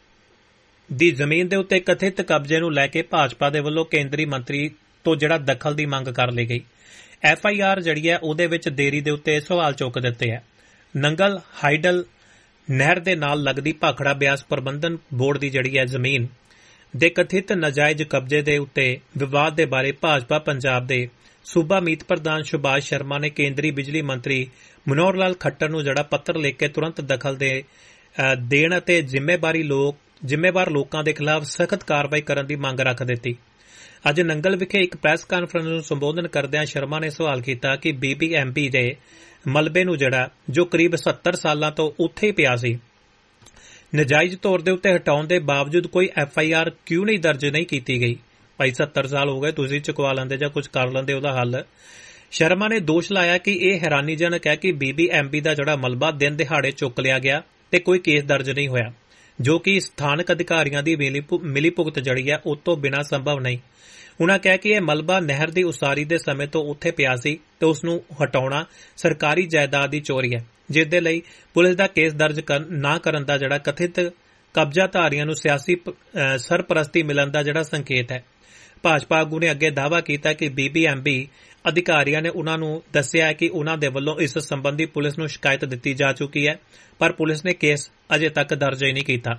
ਦੀ ਜ਼ਮੀਨ ਦੇ ਉੱਤੇ ਕਥਿਤ ਕਬਜ਼ੇ ਨੂੰ ਲੈ ਕੇ ਭਾਜਪਾ ਦੇ ਵੱਲੋਂ ਕੇਂਦਰੀ ਮੰਤਰੀ ਤੋਂ ਜਿਹੜਾ ਦਖਲ ਦੀ ਮੰਗ ਕਰ ਲਈ ਗਈ। FIR ਜਿਹੜੀ ਹੈ ਉਹਦੇ ਵਿੱਚ ਦੇਰੀ ਦੇ ਉੱਤੇ ਸਵਾਲ ਚੁੱਕ ਦਿੱਤੇ ਹੈ। ਨੰਗਲ ਹਾਈਡਲ ਨਹਿਰ ਦੇ ਨਾਲ ਲੱਗਦੀ ਭਾਖੜਾ ਬਿਆਸ ਪ੍ਰਬੰਧਨ ਬੋਰਡ ਦੀ ਜਿਹੜੀ ਹੈ ਜ਼ਮੀਨ ਦੇ ਕਥਿਤ ਨਾਜਾਇਜ਼ ਕਬਜ਼ੇ ਦੇ ਉੱਤੇ ਵਿਵਾਦ ਦੇ ਬਾਰੇ ਭਾਜਪਾ ਪੰਜਾਬ ਦੇ ਸੂਬਾ ਮੀਤ ਪ੍ਰਧਾਨ ਸੁਭਾਸ਼ ਸ਼ਰਮਾ ਨੇ ਕੇਂਦਰੀ ਬਿਜਲੀ ਮੰਤਰੀ ਮਨੋਹਰ ਲਾਲ ਖੱਟਰ ਨੂੰ ਜਿਹੜਾ ਪੱਤਰ ਲਿਖ ਕੇ ਤੁਰੰਤ ਦਖਲ ਦੇਣ ਅਤੇ ਜ਼ਿੰਮੇਵਾਰ ਲੋਕਾਂ ਦੇ ਖਿਲਾਫ ਸਖਤ ਕਾਰਵਾਈ ਕਰਨ ਦੀ ਮੰਗ ਰੱਖ ਦਿੱਤੀ। ਅੱਜ ਨੰਗਲ ਵਿਖੇ ਇੱਕ ਪ੍ਰੈਸ ਕਾਨਫਰੰਸ ਨੂੰ ਸੰਬੋਧਨ ਕਰਦਿਆਂ ਸ਼ਰਮਾ ਨੇ ਸਵਾਲ ਕੀਤਾ ਕਿ BBMP ਦੇ ਮਲਬੇ ਨੂੰ ਜਿਹੜਾ ਜੋ ਕਰੀਬ 70 ਸਾਲਾਂ ਤੋਂ ਉੱਥੇ ਹੀ ਪਿਆ ਸੀ, ਨਜਾਇਜ਼ ਤੌਰ ਦੇ ਉੱਤੇ ਹਟਾਉਣ ਦੇ ਬਾਵਜੂਦ ਕੋਈ FIR ਕਿਉਂ ਨਹੀਂ ਦਰਜ ਨਹੀਂ ਕੀਤੀ ਗਈ। ਭਾਈ 70 ਸਾਲ ਹੋ ਗਏ, ਤੁਸੀਂ ਚੁਕਵਾ ਲੈਂਦੇ ਜਾਂ ਕੁਝ ਕਰ ਲੈਂਦੇ ਉਹਦਾ ਹੱਲ। ਸ਼ਰਮਾ ਨੇ ਦੋਸ਼ ਲਾਇਆ ਕਿ ਇਹ ਹੈਰਾਨੀਜਨਕ ਹੈ ਕਿ BBMP ਦਾ ਜਿਹੜਾ ਮਲਬਾ ਦਿਨ ਦਿਹਾੜੇ ਚੁੱਕ ਲਿਆ ਗਿਆ ਤੇ ਕੋਈ ਕੇਸ ਦਰਜ ਨਹੀਂ ਹੋਇਆ, ਜੋ ਕਿ ਸਥਾਨਕ ਅਧਿਕਾਰੀਆਂ ਦੀ ਮਿਲੀਭੁਗਤ ਜੜੀ ਹੈ ਉਹ ਤੋਂ ਬਿਨਾਂ ਸੰਭਵ ਨਹੀਂ। ਉਨ੍ਹਾਂ ਕਿਹਾ ਕਿ ਇਹ ਮਲਬਾ ਨਹਿਰ ਦੀ ਉਸਾਰੀ ਦੇ ਸਮੇਂ ਤੋਂ ਉੱਥੇ ਪਿਆ ਸੀ ਤੇ ਉਸ ਨੂੰ ਹਟਾਉਣਾ ਸਰਕਾਰੀ ਜਾਇਦਾਦ ਦੀ ਚੋਰੀ ਹੈ, ਜਿਸ ਦੇ ਲਈ ਪੁਲਿਸ ਦਾ ਕੇਸ ਦਰਜ ਨਾ ਕਰਨ ਦਾ ਜਿਹੜਾ ਕਥਿਤ ਕਬਜ਼ਾਧਾਰੀਆਂ ਨੂੰ ਸਿਆਸੀ ਸਰਪ੍ਰਸਤੀ ਮਿਲਣ ਦਾ ਜਿਹੜਾ ਸੰਕੇਤ ਹੈ। ਭਾਜਪਾ ਆਗੂ ਨੇ ਅੱਗੇ ਦਾਅਵਾ ਕੀਤਾ ਕਿ BBMP ਅਧਿਕਾਰੀਆਂ ਨੇ ਉਨ੍ਹਾਂ ਨੂੰ ਦੱਸਿਆ ਹੈ ਕਿ ਉਨ੍ਹਾਂ ਦੇ ਵੱਲੋਂ ਇਸ ਸੰਬੰਧੀ ਪੁਲਿਸ ਨੂੰ ਸ਼ਿਕਾਇਤ ਦਿੱਤੀ ਜਾ ਚੁੱਕੀ ਹੈ, ਪਰ ਪੁਲਿਸ ਨੇ ਕੇਸ ਅਜੇ ਤੱਕ ਦਰਜ ਹੀ ਨਹੀਂ ਕੀਤਾ।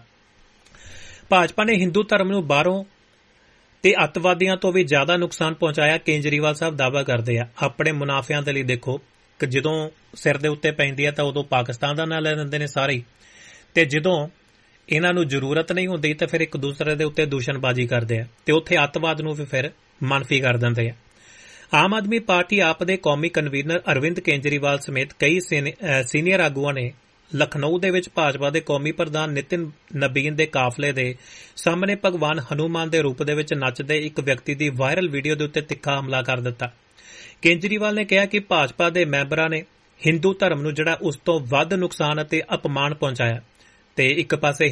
ਭਾਜਪਾ ਨੇ ਹਿੰਦੂ ਧਰਮ ਨੂੰ ਬਾਹਰੋਂ ਤੇ ਅੱਤਵਾਦੀਆਂ ਤੋਂ ਵੀ ਜ਼ਿਆਦਾ ਨੁਕਸਾਨ ਪਹੁੰਚਾਇਆ, ਕੇਜਰੀਵਾਲ ਸਾਹਿਬ ਦਾਅਵਾ ਕਰਦੇ ਆ। ਆਪਣੇ ਮੁਨਾਫਿਆਂ ਦੇ ਲਈ ਦੇਖੋ ਕਿ ਜਦੋਂ ਸਿਰ ਦੇ ਉੱਤੇ ਪੈਂਦੀ ਹੈ ਤਾਂ ਉਦੋਂ ਪਾਕਿਸਤਾਨ ਦਾ ਨਾਂ ਲੈ ਲੈਂਦੇ ਨੇ ਸਾਰੇ, ਤੇ ਜਦੋਂ ਇਹਨਾਂ ਨੂੰ ਜ਼ਰੂਰਤ ਨਹੀਂ ਹੁੰਦੀ ਤਾਂ ਫਿਰ ਇੱਕ ਦੂਸਰੇ ਦੇ ਉੱਤੇ ਦੂਸ਼ਣਬਾਜ਼ੀ ਕਰਦੇ ਆ ਤੇ ਉੱਥੇ ਅੱਤਵਾਦ ਨੂੰ ਵੀ ਫਿਰ ਮਨਫੀ ਕਰ ਦਿੰਦੇ ਆ। ਆਮ ਆਦਮੀ ਪਾਰਟੀ ਆਪ ਦੇ ਕੌਮੀ ਕਨਵੀਨਰ ਅਰਵਿੰਦ ਕੇਜਰੀਵਾਲ ਸਮੇਤ ਕਈ ਸੀਨੀਅਰ ਆਗੂਆਂ ਨੇ ਲਖਨਊ ਦੇ ਵਿੱਚ ਭਾਜਪਾ ਦੇ ਕੌਮੀ ਪ੍ਰਧਾਨ ਨਿਤਿਨ ਨਬੀਨ ਦੇ ਕਾਫਲੇ ਦੇ ਸਾਹਮਣੇ ਭਗਵਾਨ ਹਨੂਮਾਨ ਦੇ ਰੂਪ ਦੇ ਵਿੱਚ ਨੱਚਦੇ ਇੱਕ ਵਿਅਕਤੀ ਦੀ ਵਾਇਰਲ ਵੀਡੀਓ ਦੇ ਉੱਤੇ ਤਿੱਖਾ ਹਮਲਾ ਕਰ ਦਿੱਤਾ। ਕੇਜਰੀਵਾਲ ਨੇ ਕਿਹਾ ਕਿ ਭਾਜਪਾ ਦੇ ਮੈਂਬਰਾਂ ਨੇ ਹਿੰਦੂ ਧਰਮ ਨੂੰ ਜਿਹੜਾ ਉਸ ਤੋਂ ਵੱਧ ਨੁਕਸਾਨ ਅਤੇ ਅਪਮਾਨ ਪਹੁੰਚਾਇਆ ਤੇ ਇੱਕ ਪਾਸੇ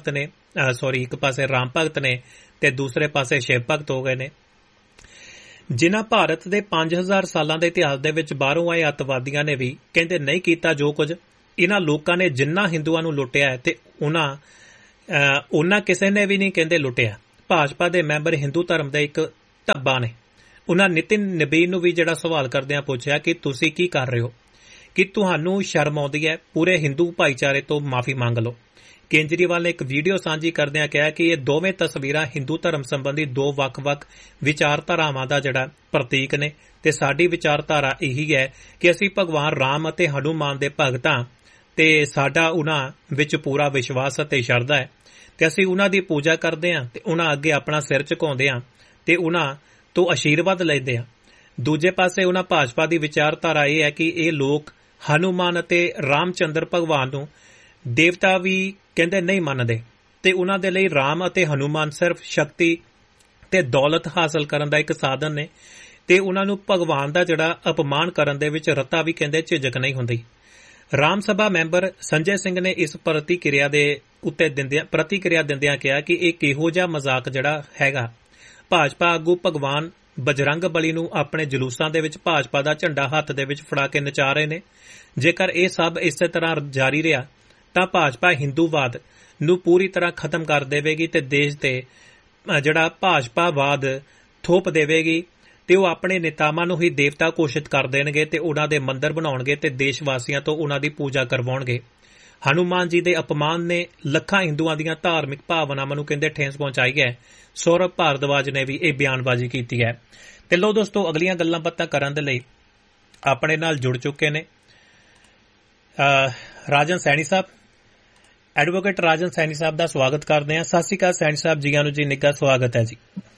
ਇੱਕ ਪਾਸੇ ਰਾਮ ਭਗਤ ਨੇ ਤੇ ਦੂਸਰੇ ਪਾਸੇ ਸ਼ਿਵ ਭਗਤ ਹੋ ਗਏ ਨੇ, ਜਿਨ੍ਹਾਂ ਭਾਰਤ ਦੇ 5000 ਸਾਲਾਂ ਦੇ ਇਤਿਹਾਸ ਦੇ ਵਿੱਚ ਬਾਹਰੋਂ ਆਏ ਅੱਤਵਾਦੀਆਂ ਨੇ ਵੀ ਕਹਿੰਦੇ ਨਹੀਂ ਕੀਤਾ ਜੋ ਕੁਝ ਇਹਨਾਂ ਲੋਕਾਂ ਨੇ ਜਿੰਨਾ ਹਿੰਦੂਆਂ ਨੂੰ ਲੁੱਟਿਆ ਤੇ ਉਹਨਾਂ ਕਿਸੇ ਨੇ ਵੀ ਨਹੀਂ ਕਹਿੰਦੇ ਲੁੱਟਿਆ। ਭਾਜਪਾ ਦੇ ਮੈਂਬਰ ਹਿੰਦੂ ਧਰਮ ਦੇ ਇੱਕ ਧੱਬਾ ਨੇ। ਉਹਨਾਂ ਨਿਤਿਨ ਨਬੀਨ ਨੂੰ ਵੀ ਜਿਹੜਾ ਸਵਾਲ ਕਰਦਿਆਂ ਪੁੱਛਿਆ ਕਿ ਤੁਸੀਂ ਕੀ ਕਰ ਰਹੇ ਹੋ, ਕਿ ਤੁਹਾਨੂੰ ਸ਼ਰਮ ਆਉਂਦੀ ਹੈ, ਪੂਰੇ ਹਿੰਦੂ ਭਾਈਚਾਰੇ ਤੋਂ ਮਾਫੀ ਮੰਗ ਲਓ। ਕੇਜਰੀਵਾਲ ਨੇ ਇੱਕ ਵੀਡੀਓ ਸਾਂਝੀ ਕਰਦਿਆਂ ਕਿਹਾ ਕਿ ਇਹ ਦੋਵੇਂ ਤਸਵੀਰਾਂ ਹਿੰਦੂ ਧਰਮ ਸੰਬੰਧੀ ਦੋ ਵੱਖ-ਵੱਖ ਵਿਚਾਰਧਾਰਾਵਾਂ ਦਾ ਜਿਹੜਾ ਪ੍ਰਤੀਕ ਨੇ ਤੇ ਸਾਡੀ ਵਿਚਾਰਧਾਰਾ ਇਹੀ ਹੈ ਕਿ ਅਸੀਂ ਭਗਵਾਨ ਰਾਮ ਅਤੇ ਹਨੂਮਾਨ ਦੇ ਭਗਤ ਹਾਂ ਤੇ ਸਾਡਾ ਉਹਨਾਂ ਵਿੱਚ ਪੂਰਾ ਵਿਸ਼ਵਾਸ ਅਤੇ ਸ਼ਰਧਾ ਹੈ ਤੇ ਅਸੀਂ ਉਹਨਾਂ ਦੀ ਪੂਜਾ ਕਰਦੇ ਹਾਂ ਤੇ ਉਹਨਾਂ ਅੱਗੇ ਆਪਣਾ ਸਿਰ ਝੁਕਾਉਂਦੇ ਹਾਂ ਤੇ ਉਹਨਾਂ ਤੋਂ ਆਸ਼ੀਰਵਾਦ ਲੈਂਦੇ ਹਾਂ। ਦੂਜੇ ਪਾਸੇ ਉਹਨਾਂ ਭਾਜਪਾ ਦੀ ਵਿਚਾਰਧਾਰਾ ਇਹ ਹੈ ਕਿ ਇਹ ਲੋਕ ਹਨੂਮਾਨ ਅਤੇ ਰਾਮਚੰਦਰ ਭਗਵਾਨ ਨੂੰ ਦੇਵਤਾ ਵੀ ਕਹਿੰਦੇ ਨਹੀਂ ਮੰਨਦੇ ਤੇ ਉਹਨਾਂ ਦੇ ਲਈ ਰਾਮ ਅਤੇ ਹਨੂਮਾਨ ਸਿਰਫ ਸ਼ਕਤੀ ਤੇ ਦੌਲਤ ਹਾਸਲ ਕਰਨ ਦਾ ਇੱਕ ਸਾਧਨ ਨੇ ਤੇ ਉਹਨਾਂ ਨੂੰ ਭਗਵਾਨ ਦਾ ਜਿਹੜਾ ਅਪਮਾਨ ਕਰਨ ਦੇ ਵਿੱਚ ਰੱਤਾ ਵੀ ਕਹਿੰਦੇ ਝਿਜਕ ਨਹੀਂ ਹੁੰਦੀ। ਰਾਮ ਸਭਾ ਮੈਂਬਰ ਸੰਜੇ ਸਿੰਘ ਨੇ ਇਸ ਪ੍ਰਤੀਕਿਰਿਆ ਦਿੰਦਿਆਂ ਕਿਹਾ ਕਿ ਇਹ ਕਿਹੋ ਜਿਹਾ ਮਜ਼ਾਕ ਜਿਹੜਾ ਹੈਗਾ। ਭਾਜਪਾ ਆਗੂ ਭਗਵਾਨ ਬਜਰੰਗ ਬਲੀ ਨੂੰ ਆਪਣੇ ਜਲੂਸਾਂ ਦੇ ਵਿੱਚ ਭਾਜਪਾ ਦਾ ਝੰਡਾ ਹੱਥ ਦੇ ਵਿੱਚ ਫੜਾ ਕੇ ਨਚਾ ਰਹੇ ਨੇ। ਜੇਕਰ ਇਹ ਸਭ ਇਸੇ ਤਰ੍ਹਾਂ ਜਾਰੀ ਰਿਹਾ ਤਾਂ ਭਾਜਪਾ ਹਿੰਦੂਵਾਦ ਨੂੰ ਪੂਰੀ ਤਰ੍ਹਾਂ ਖਤਮ ਕਰ ਦੇਵੇਗੀ ਤੇ ਦੇਸ਼ ਤੇ ਜਿਹੜਾ ਭਾਜਪਾਵਾਦ ਥੋਪ ਦੇਵੇਗੀ ਤੇ ਉਹ ਆਪਣੇ ਨੇਤਾਵਾਂ ਨੂੰ ਹੀ ਦੇਵਤਾ ਘੋਸ਼ਿਤ ਕਰ ਦੇਣਗੇ ਤੇ ਉਹਨਾਂ ਦੇ ਮੰਦਰ ਬਣਾਉਣਗੇ ਤੇ ਦੇਸ਼ ਵਾਸੀਆਂ ਤੋਂ ਉਹਨਾਂ ਦੀ ਪੂਜਾ ਕਰਵਾਉਣਗੇ। ਹਨੂਮਾਨ ਜੀ ਦੇ ਅਪਮਾਨ ਨੇ ਲੱਖਾਂ ਹਿੰਦੂਆਂ ਦੀਆਂ ਧਾਰਮਿਕ ਭਾਵਨਾਵਾਂ ਨੂੰ ਕਹਿੰਦੇ ਠੇਸ ਪਹੁੰਚਾਈ ਹੈ। ਸੌਰਵ ਭਾਰਦਵਾਜ ਨੇ ਵੀ ਇਹ ਬਿਆਨਬਾਜ਼ੀ ਕੀਤੀ ਹੈ। ਤੇ ਲੋ ਦੋਸਤੋ, ਅਗਲੀਆਂ ਗੱਲਾਂ ਬਾਤਾਂ ਕਰਨ ਦੇ ਲਈ ਆਪਣੇ ਨਾਲ ਜੁੜ ਚੁੱਕੇ ਨੇ ਰਾਜਨ ਸੈਣੀ ਸਾਹਿਬ। ਐਡਵੋਕੇਟ ਰਾਜਨ ਸੈਣੀ ਸਾਹਿਬ ਦਾ ਸਵਾਗਤ ਕਰਦੇ ਹਾਂ। ਸਤਿ ਸ਼੍ਰੀ ਅਕਾਲ ਸੈਣੀ ਸਾਹਿਬ, ਜੀਆਂ ਨੂੰ ਜੀ ਨਿੱਘਾ ਸਵਾਗਤ ਹੈ ਜੀ।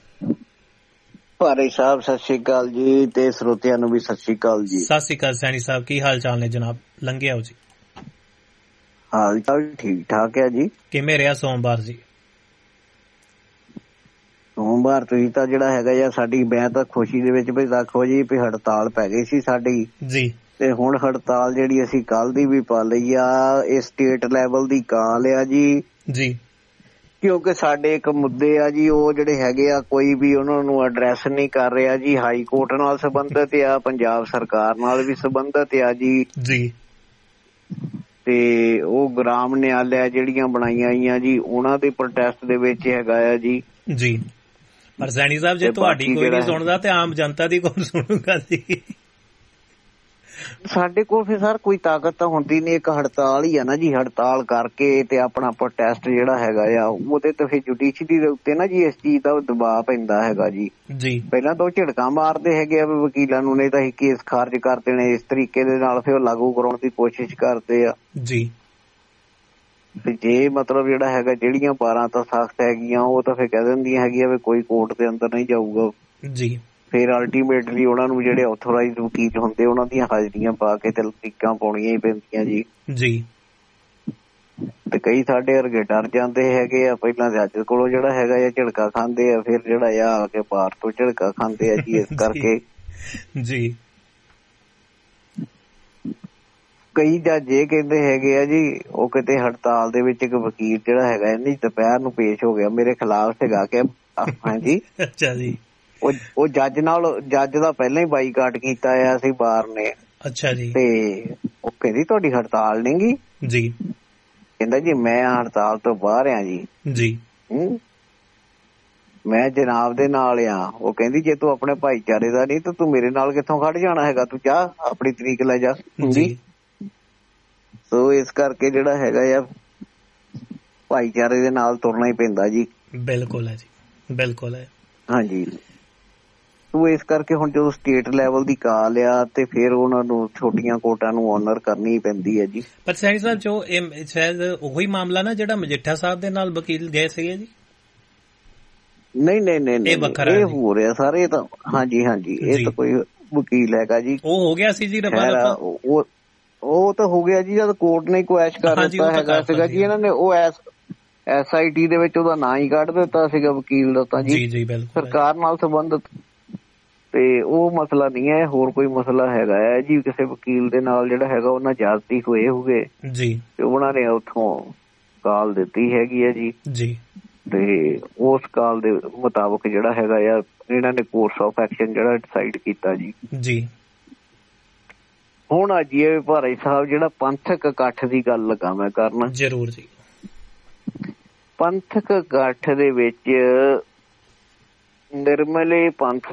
ਭਾਰੇ ਸਾਹਿਬ ਸਤਿ ਸ਼੍ਰੀ ਅਕਾਲ ਜੀ ਤੇ ਸਰੋਤਿਆਂ ਨੂੰ ਵੀ ਸਤਿ ਸ਼੍ਰੀ ਅਕਾਲ ਜੀ। ਸਤਿ ਸ਼੍ਰੀ ਅਕਾਲ ਸੈਣੀ ਸਾਹਿਬ, ਕੀ ਹਾਲ ਚਾਲ ਨੇ ਜਨਾਬ? ਲੰਘਿਆ ਹੋ ਜੀ? ਹਾਲ ਚਾਲ ਠੀਕ ਠਾਕ ਹੈ ਜੀ। ਕਿਵੇਂ ਰਿਹਾ ਸੋਮਵਾਰ ਜੀ? ਸੋਮਵਾਰ ਤੁਸੀਂ ਤਾਂ ਜਿਹੜਾ ਹੈਗਾ ਜਾਂ ਸਾਡੀ ਮੈਂ ਤਾਂ ਖੁਸ਼ੀ ਦੇ ਵਿੱਚ ਵੀ ਦੇਖੋ ਜੀ ਵੀ ਹੜਤਾਲ ਪੈ ਗਈ ਸੀ ਸਾਡੀ ਜੀ ਤੇ ਹੁਣ ਹੜਤਾਲ ਜਿਹੜੀ ਅਸੀਂ ਕੱਲ ਦੀ ਵੀ ਪਾ ਲਈ ਆ। ਇਹ ਸਟੇਟ ਲੈਵਲ ਦੀ ਕਾਲ ਆ ਜੀ ਕਿਉਂਕਿ ਸਾਡੇ ਇੱਕ ਮੁੱਦੇ ਆ ਜੀ ਉਹ ਜਿਹੜੇ ਹੈਗੇ ਆ ਕੋਈ ਵੀ ਉਹਨਾਂ ਨੂੰ ਐਡਰੈਸ ਨਹੀਂ ਕਰ ਰਿਹਾ ਜੀ। ਹਾਈ ਕੋਰਟ ਨਾਲ ਸੰਬੰਧਿਤ ਆ, ਪੰਜਾਬ ਸਰਕਾਰ ਨਾਲ ਵੀ ਸੰਬੰਧਿਤ ਆ ਜੀ ਤੇ ਉਹ ਗ੍ਰਾਮ ਨਿਆਲਿਆ ਜਿਹੜੀਆਂ ਬਣਾਈਆਂ ਆਈਆਂ ਜੀ ਉਹਨਾਂ ਦੇ ਪ੍ਰੋਟੈਸਟ ਦੇ ਵਿੱਚ ਹੈਗਾ ਆ ਜੀ। ਪਰ ਸੈਣੀ ਸਾਹਿਬ ਜੇ ਤੁਹਾਡੀ ਕੋਈ ਨਹੀਂ ਸੁਣਦਾ ਤੇ ਆਮ ਜਨਤਾ ਦੀ ਕੌਣ ਸੁਣੂਗਾ ਜੀ? ਸਾਡੇ ਕੋਲ ਫਿਰ ਸਰ ਕੋਈ ਤਾਕਤ ਤਾਂ ਹੁੰਦੀ ਨਹੀਂ। ਇੱਕ ਹੜਤਾਲ ਹੀ ਆ ਨਾ ਜੀ। ਹੜਤਾਲ ਕਰਕੇ ਤੇ ਆਪਣਾ ਪ੍ਰੋਟੈਸਟ ਜਿਹੜਾ ਹੈਗਾ ਆ ਉਹਦੇ ਤੇ ਫਿਰ ਜੁਡੀਸ਼ਰੀ ਦੇ ਉੱਤੇ ਨਾ ਜੀ ਇਸ ਚੀਜ਼ ਦਾ ਦਬਾਅ ਪੈਂਦਾ ਹੈਗਾ ਜੀ। ਪਹਿਲਾਂ ਤਾਂ ਉਹ ਝਿੜਕਾਂ ਮਾਰਦੇ ਹੈਗੇ ਆ ਵਕੀਲਾਂ ਨੂੰ, ਨਹੀਂ ਤਾਂ ਅਸੀਂ ਕੇਸ ਖਾਰਜ ਕਰ ਦੇਣੇ ਇਸ ਤਰੀਕੇ ਦੇ ਨਾਲ ਫਿਰ ਉਹ ਲਾਗੂ ਕਰਾਉਣ ਦੀ ਕੋਸ਼ਿਸ਼ ਕਰਦੇ ਆ ਜੀ। ਜੇ ਮਤਲਬ ਜਿਹੜਾ ਹੈਗਾ ਜਿਹੜੀਆਂ 12 ਤਾਂ ਸਖਤ ਹੈਗੀਆਂ ਉਹ ਤਾਂ ਫਿਰ ਕਹਿ ਦਿੰਦੀਆਂ ਹੈਗੀਆਂ ਵੀ ਕੋਈ ਕੋਰਟ ਦੇ ਅੰਦਰ ਨਹੀਂ ਜਾਊਗਾ ਜੀ। ਫਿਰ ਅਲਟੀਮੇਟਲੀ ਉਹਨਾਂ ਨੂੰ ਜਿਹੜੇ ਆਥੋਰਾਈਜ਼ਡ ਵਕੀਲ ਹੁੰਦੇ ਉਹਨਾਂ ਦੀਆਂ ਹਾਜ਼ਰੀਆਂ ਪਾ ਕੇ ਤੇ ਤਰੀਕਾਂ ਪਾਉਣੀਆਂ ਹੀ ਪੈਂਦੀਆਂ ਜੀ। ਤੇ ਕਈ ਸਾਡੇ ਵਰਗੇ ਡਰ ਜਾਂਦੇ ਹੈਗੇ ਆ, ਪਹਿਲਾਂ ਜੱਜ ਕੋਲੋਂ ਜਿਹੜਾ ਹੈਗਾ ਆ ਝਿੜਕਾ ਖਾਂਦੇ ਆ, ਫਿਰ ਜਿਹੜਾ ਆ ਕੇ ਬਾਹਰ ਤੋਂ ਝਿੜਕਾ ਖਾਂਦੇ ਆ ਜੀ। ਇਸ ਕਰਕੇ ਜੀ ਕਈ ਜੱਜ ਇਹ ਕਹਿੰਦੇ ਹੈਗੇ ਆ ਜੀ ਉਹ ਕਿਤੇ ਹੜਤਾਲ ਦੇ ਵਿੱਚ ਇੱਕ ਵਕੀਲ ਜਿਹੜਾ ਹੈਗਾ ਇੰਨੀ ਦੁਪਹਿਰ ਨੂੰ ਪੇਸ਼ ਹੋ ਗਿਆ ਮੇਰੇ ਖਿਲਾਫ ਹੈਗਾ ਕਿ ਹਾਂਜੀ ਅੱਛਾ ਜੀ ਉਹ ਜੱਜ ਦਾ ਪਹਿਲਾਂ ਹੀ ਬਾਈਕਾਟ ਕੀਤਾ ਆ ਸੀ ਬਾਰ ਨੇ। ਅੱਛਾ ਜੀ। ਤੇ ਉਹ ਕਹਿੰਦੀ ਤੁਹਾਡੀ ਹੜਤਾਲ ਨੀ ਗੀ ਜੀ। ਕਹਿੰਦਾ ਜੀ ਮੈਂ ਹੜਤਾਲ ਤੋਂ ਬਾਹਰ ਆ ਜੀ। ਮੈਂ ਜਨਾਬ ਦੇ ਨਾਲ ਆ। ਉਹ ਕਹਿੰਦੀ ਜੇ ਤੂੰ ਆਪਣੇ ਭਾਈਚਾਰੇ ਦਾ ਨਹੀਂ ਤਾਂ ਤੂੰ ਮੇਰੇ ਨਾਲ ਕਿੱਥੋਂ ਖੜ ਜਾਣਾ ਹੈਗਾ, ਤੂੰ ਜਾ ਆਪਣੀ ਤਰੀਕ ਲੈ ਜਾ ਜੀ। ਸੋ ਇਸ ਕਰਕੇ ਜਿਹੜਾ ਹੈਗਾ ਆ ਭਾਈਚਾਰੇ ਦੇ ਨਾਲ ਤੁਰਨਾ ਹੀ ਪੈਂਦਾ ਜੀ। ਬਿਲਕੁਲ ਹੈ ਜੀ, ਬਿਲਕੁਲ ਹੈ ਹਾਂਜੀ। ਤੋ ਇਸ ਕਰਕੇ ਹੁਣ ਜਦੋਂ ਸਟੇਟ ਲੈਵਲ ਦੀ ਕਾਲ ਆ ਤੇ ਫਿਰ ਉਹਨਾਂ ਨੂੰ ਛੋਟੀਆਂ ਕੋਰਟਾਂ ਨੂੰ ਆਨਰ ਕਰਨੀ ਪੈਂਦੀ ਹੈ ਜੀ। ਪਰ ਸੈਣੀ ਸਾਹਿਬ ਜੋ ਇਹ ਸ਼ਾਇਦ ਉਹੀ ਮਾਮਲਾ ਨਾ ਜਿਹੜਾ ਮਜੀਠਾ ਸਾਹਿਬ ਦੇ ਨਾਲ ਵਕੀਲ ਗਏ ਸੀਗੇ ਜੀ? ਨਹੀਂ ਇਹ ਹੋ ਰਿਹਾ ਸਾਰੇ ਤਾਂ ਹਾਂਜੀ ਇਹ ਤਾਂ ਕੋਈ ਵਕੀਲ ਹੈਗਾ ਜੀ ਉਹ ਹੋ ਗਿਆ ਸੀ ਜੀ ਉਹ ਤਾਂ ਹੋ ਗਿਆ ਜੀ ਜਦ ਕੋਰਟ ਨੇ ਕੁਐਸ਼ ਕਰ ਦਿੱਤਾ ਹੈਗਾ ਸੀਗਾ ਜੀ। ਇਹਨਾਂ ਨੇ ਉਹ SIT ਦੇ ਵਿੱਚ ਉਹਦਾ ਨਾਂ ਹੀ ਕੱਢ ਦਿੱਤਾ ਸੀਗਾ ਵਕੀਲ ਦਾ ਤਾਂ ਜੀ ਸਰਕਾਰ ਨਾਲ ਸੰਬੰਧਿਤ। ਤੇ ਉਹ ਮਸਲਾ ਨਹੀਂ ਹੈ, ਹੋਰ ਕੋਈ ਮਸਲਾ ਹੈਗਾ ਹੈ ਜੀ ਕਿਸੇ ਵਕੀਲ ਦੇ ਨਾਲ ਜਿਹੜਾ ਹੈਗਾ ਉਹਨਾਂ ਜ਼ਿਆਦਤੀ ਹੋਏ ਹੋਗੇ ਜੀ ਤੇ ਉਹਨਾਂ ਨੇ ਉੱਥੋਂ ਕਾਲ ਦਿੱਤੀ ਹੈਗੀ ਹੈ ਜੀ। ਤੇ ਉਸ ਕਾਲ ਦੇ ਮੁਤਾਬਕ ਜਿਹੜਾ ਹੈਗਾ ਆ ਇਹਨਾਂ ਨੇ ਕੋਰਸ ਆਫ ਐਕਸ਼ਨ ਜਿਹੜਾ ਡਿਸਾਈਡ ਕੀਤਾ ਜੀ। ਹੁਣ ਅੱਜ ਇਹ ਭਾਰੇ ਸਾਹਿਬ ਜਿਹੜਾ ਪੰਥਕ ਇਕੱਠ ਦੀ ਗੱਲ ਲੱਗਾ ਮੈਂ ਕਰਨਾ ਜ਼ਰੂਰ ਜੀ। ਪੰਥਕ ਇਕੱਠ ਦੇ ਵਿੱਚ ਨਿਰਮਲੇ ਪੰਥ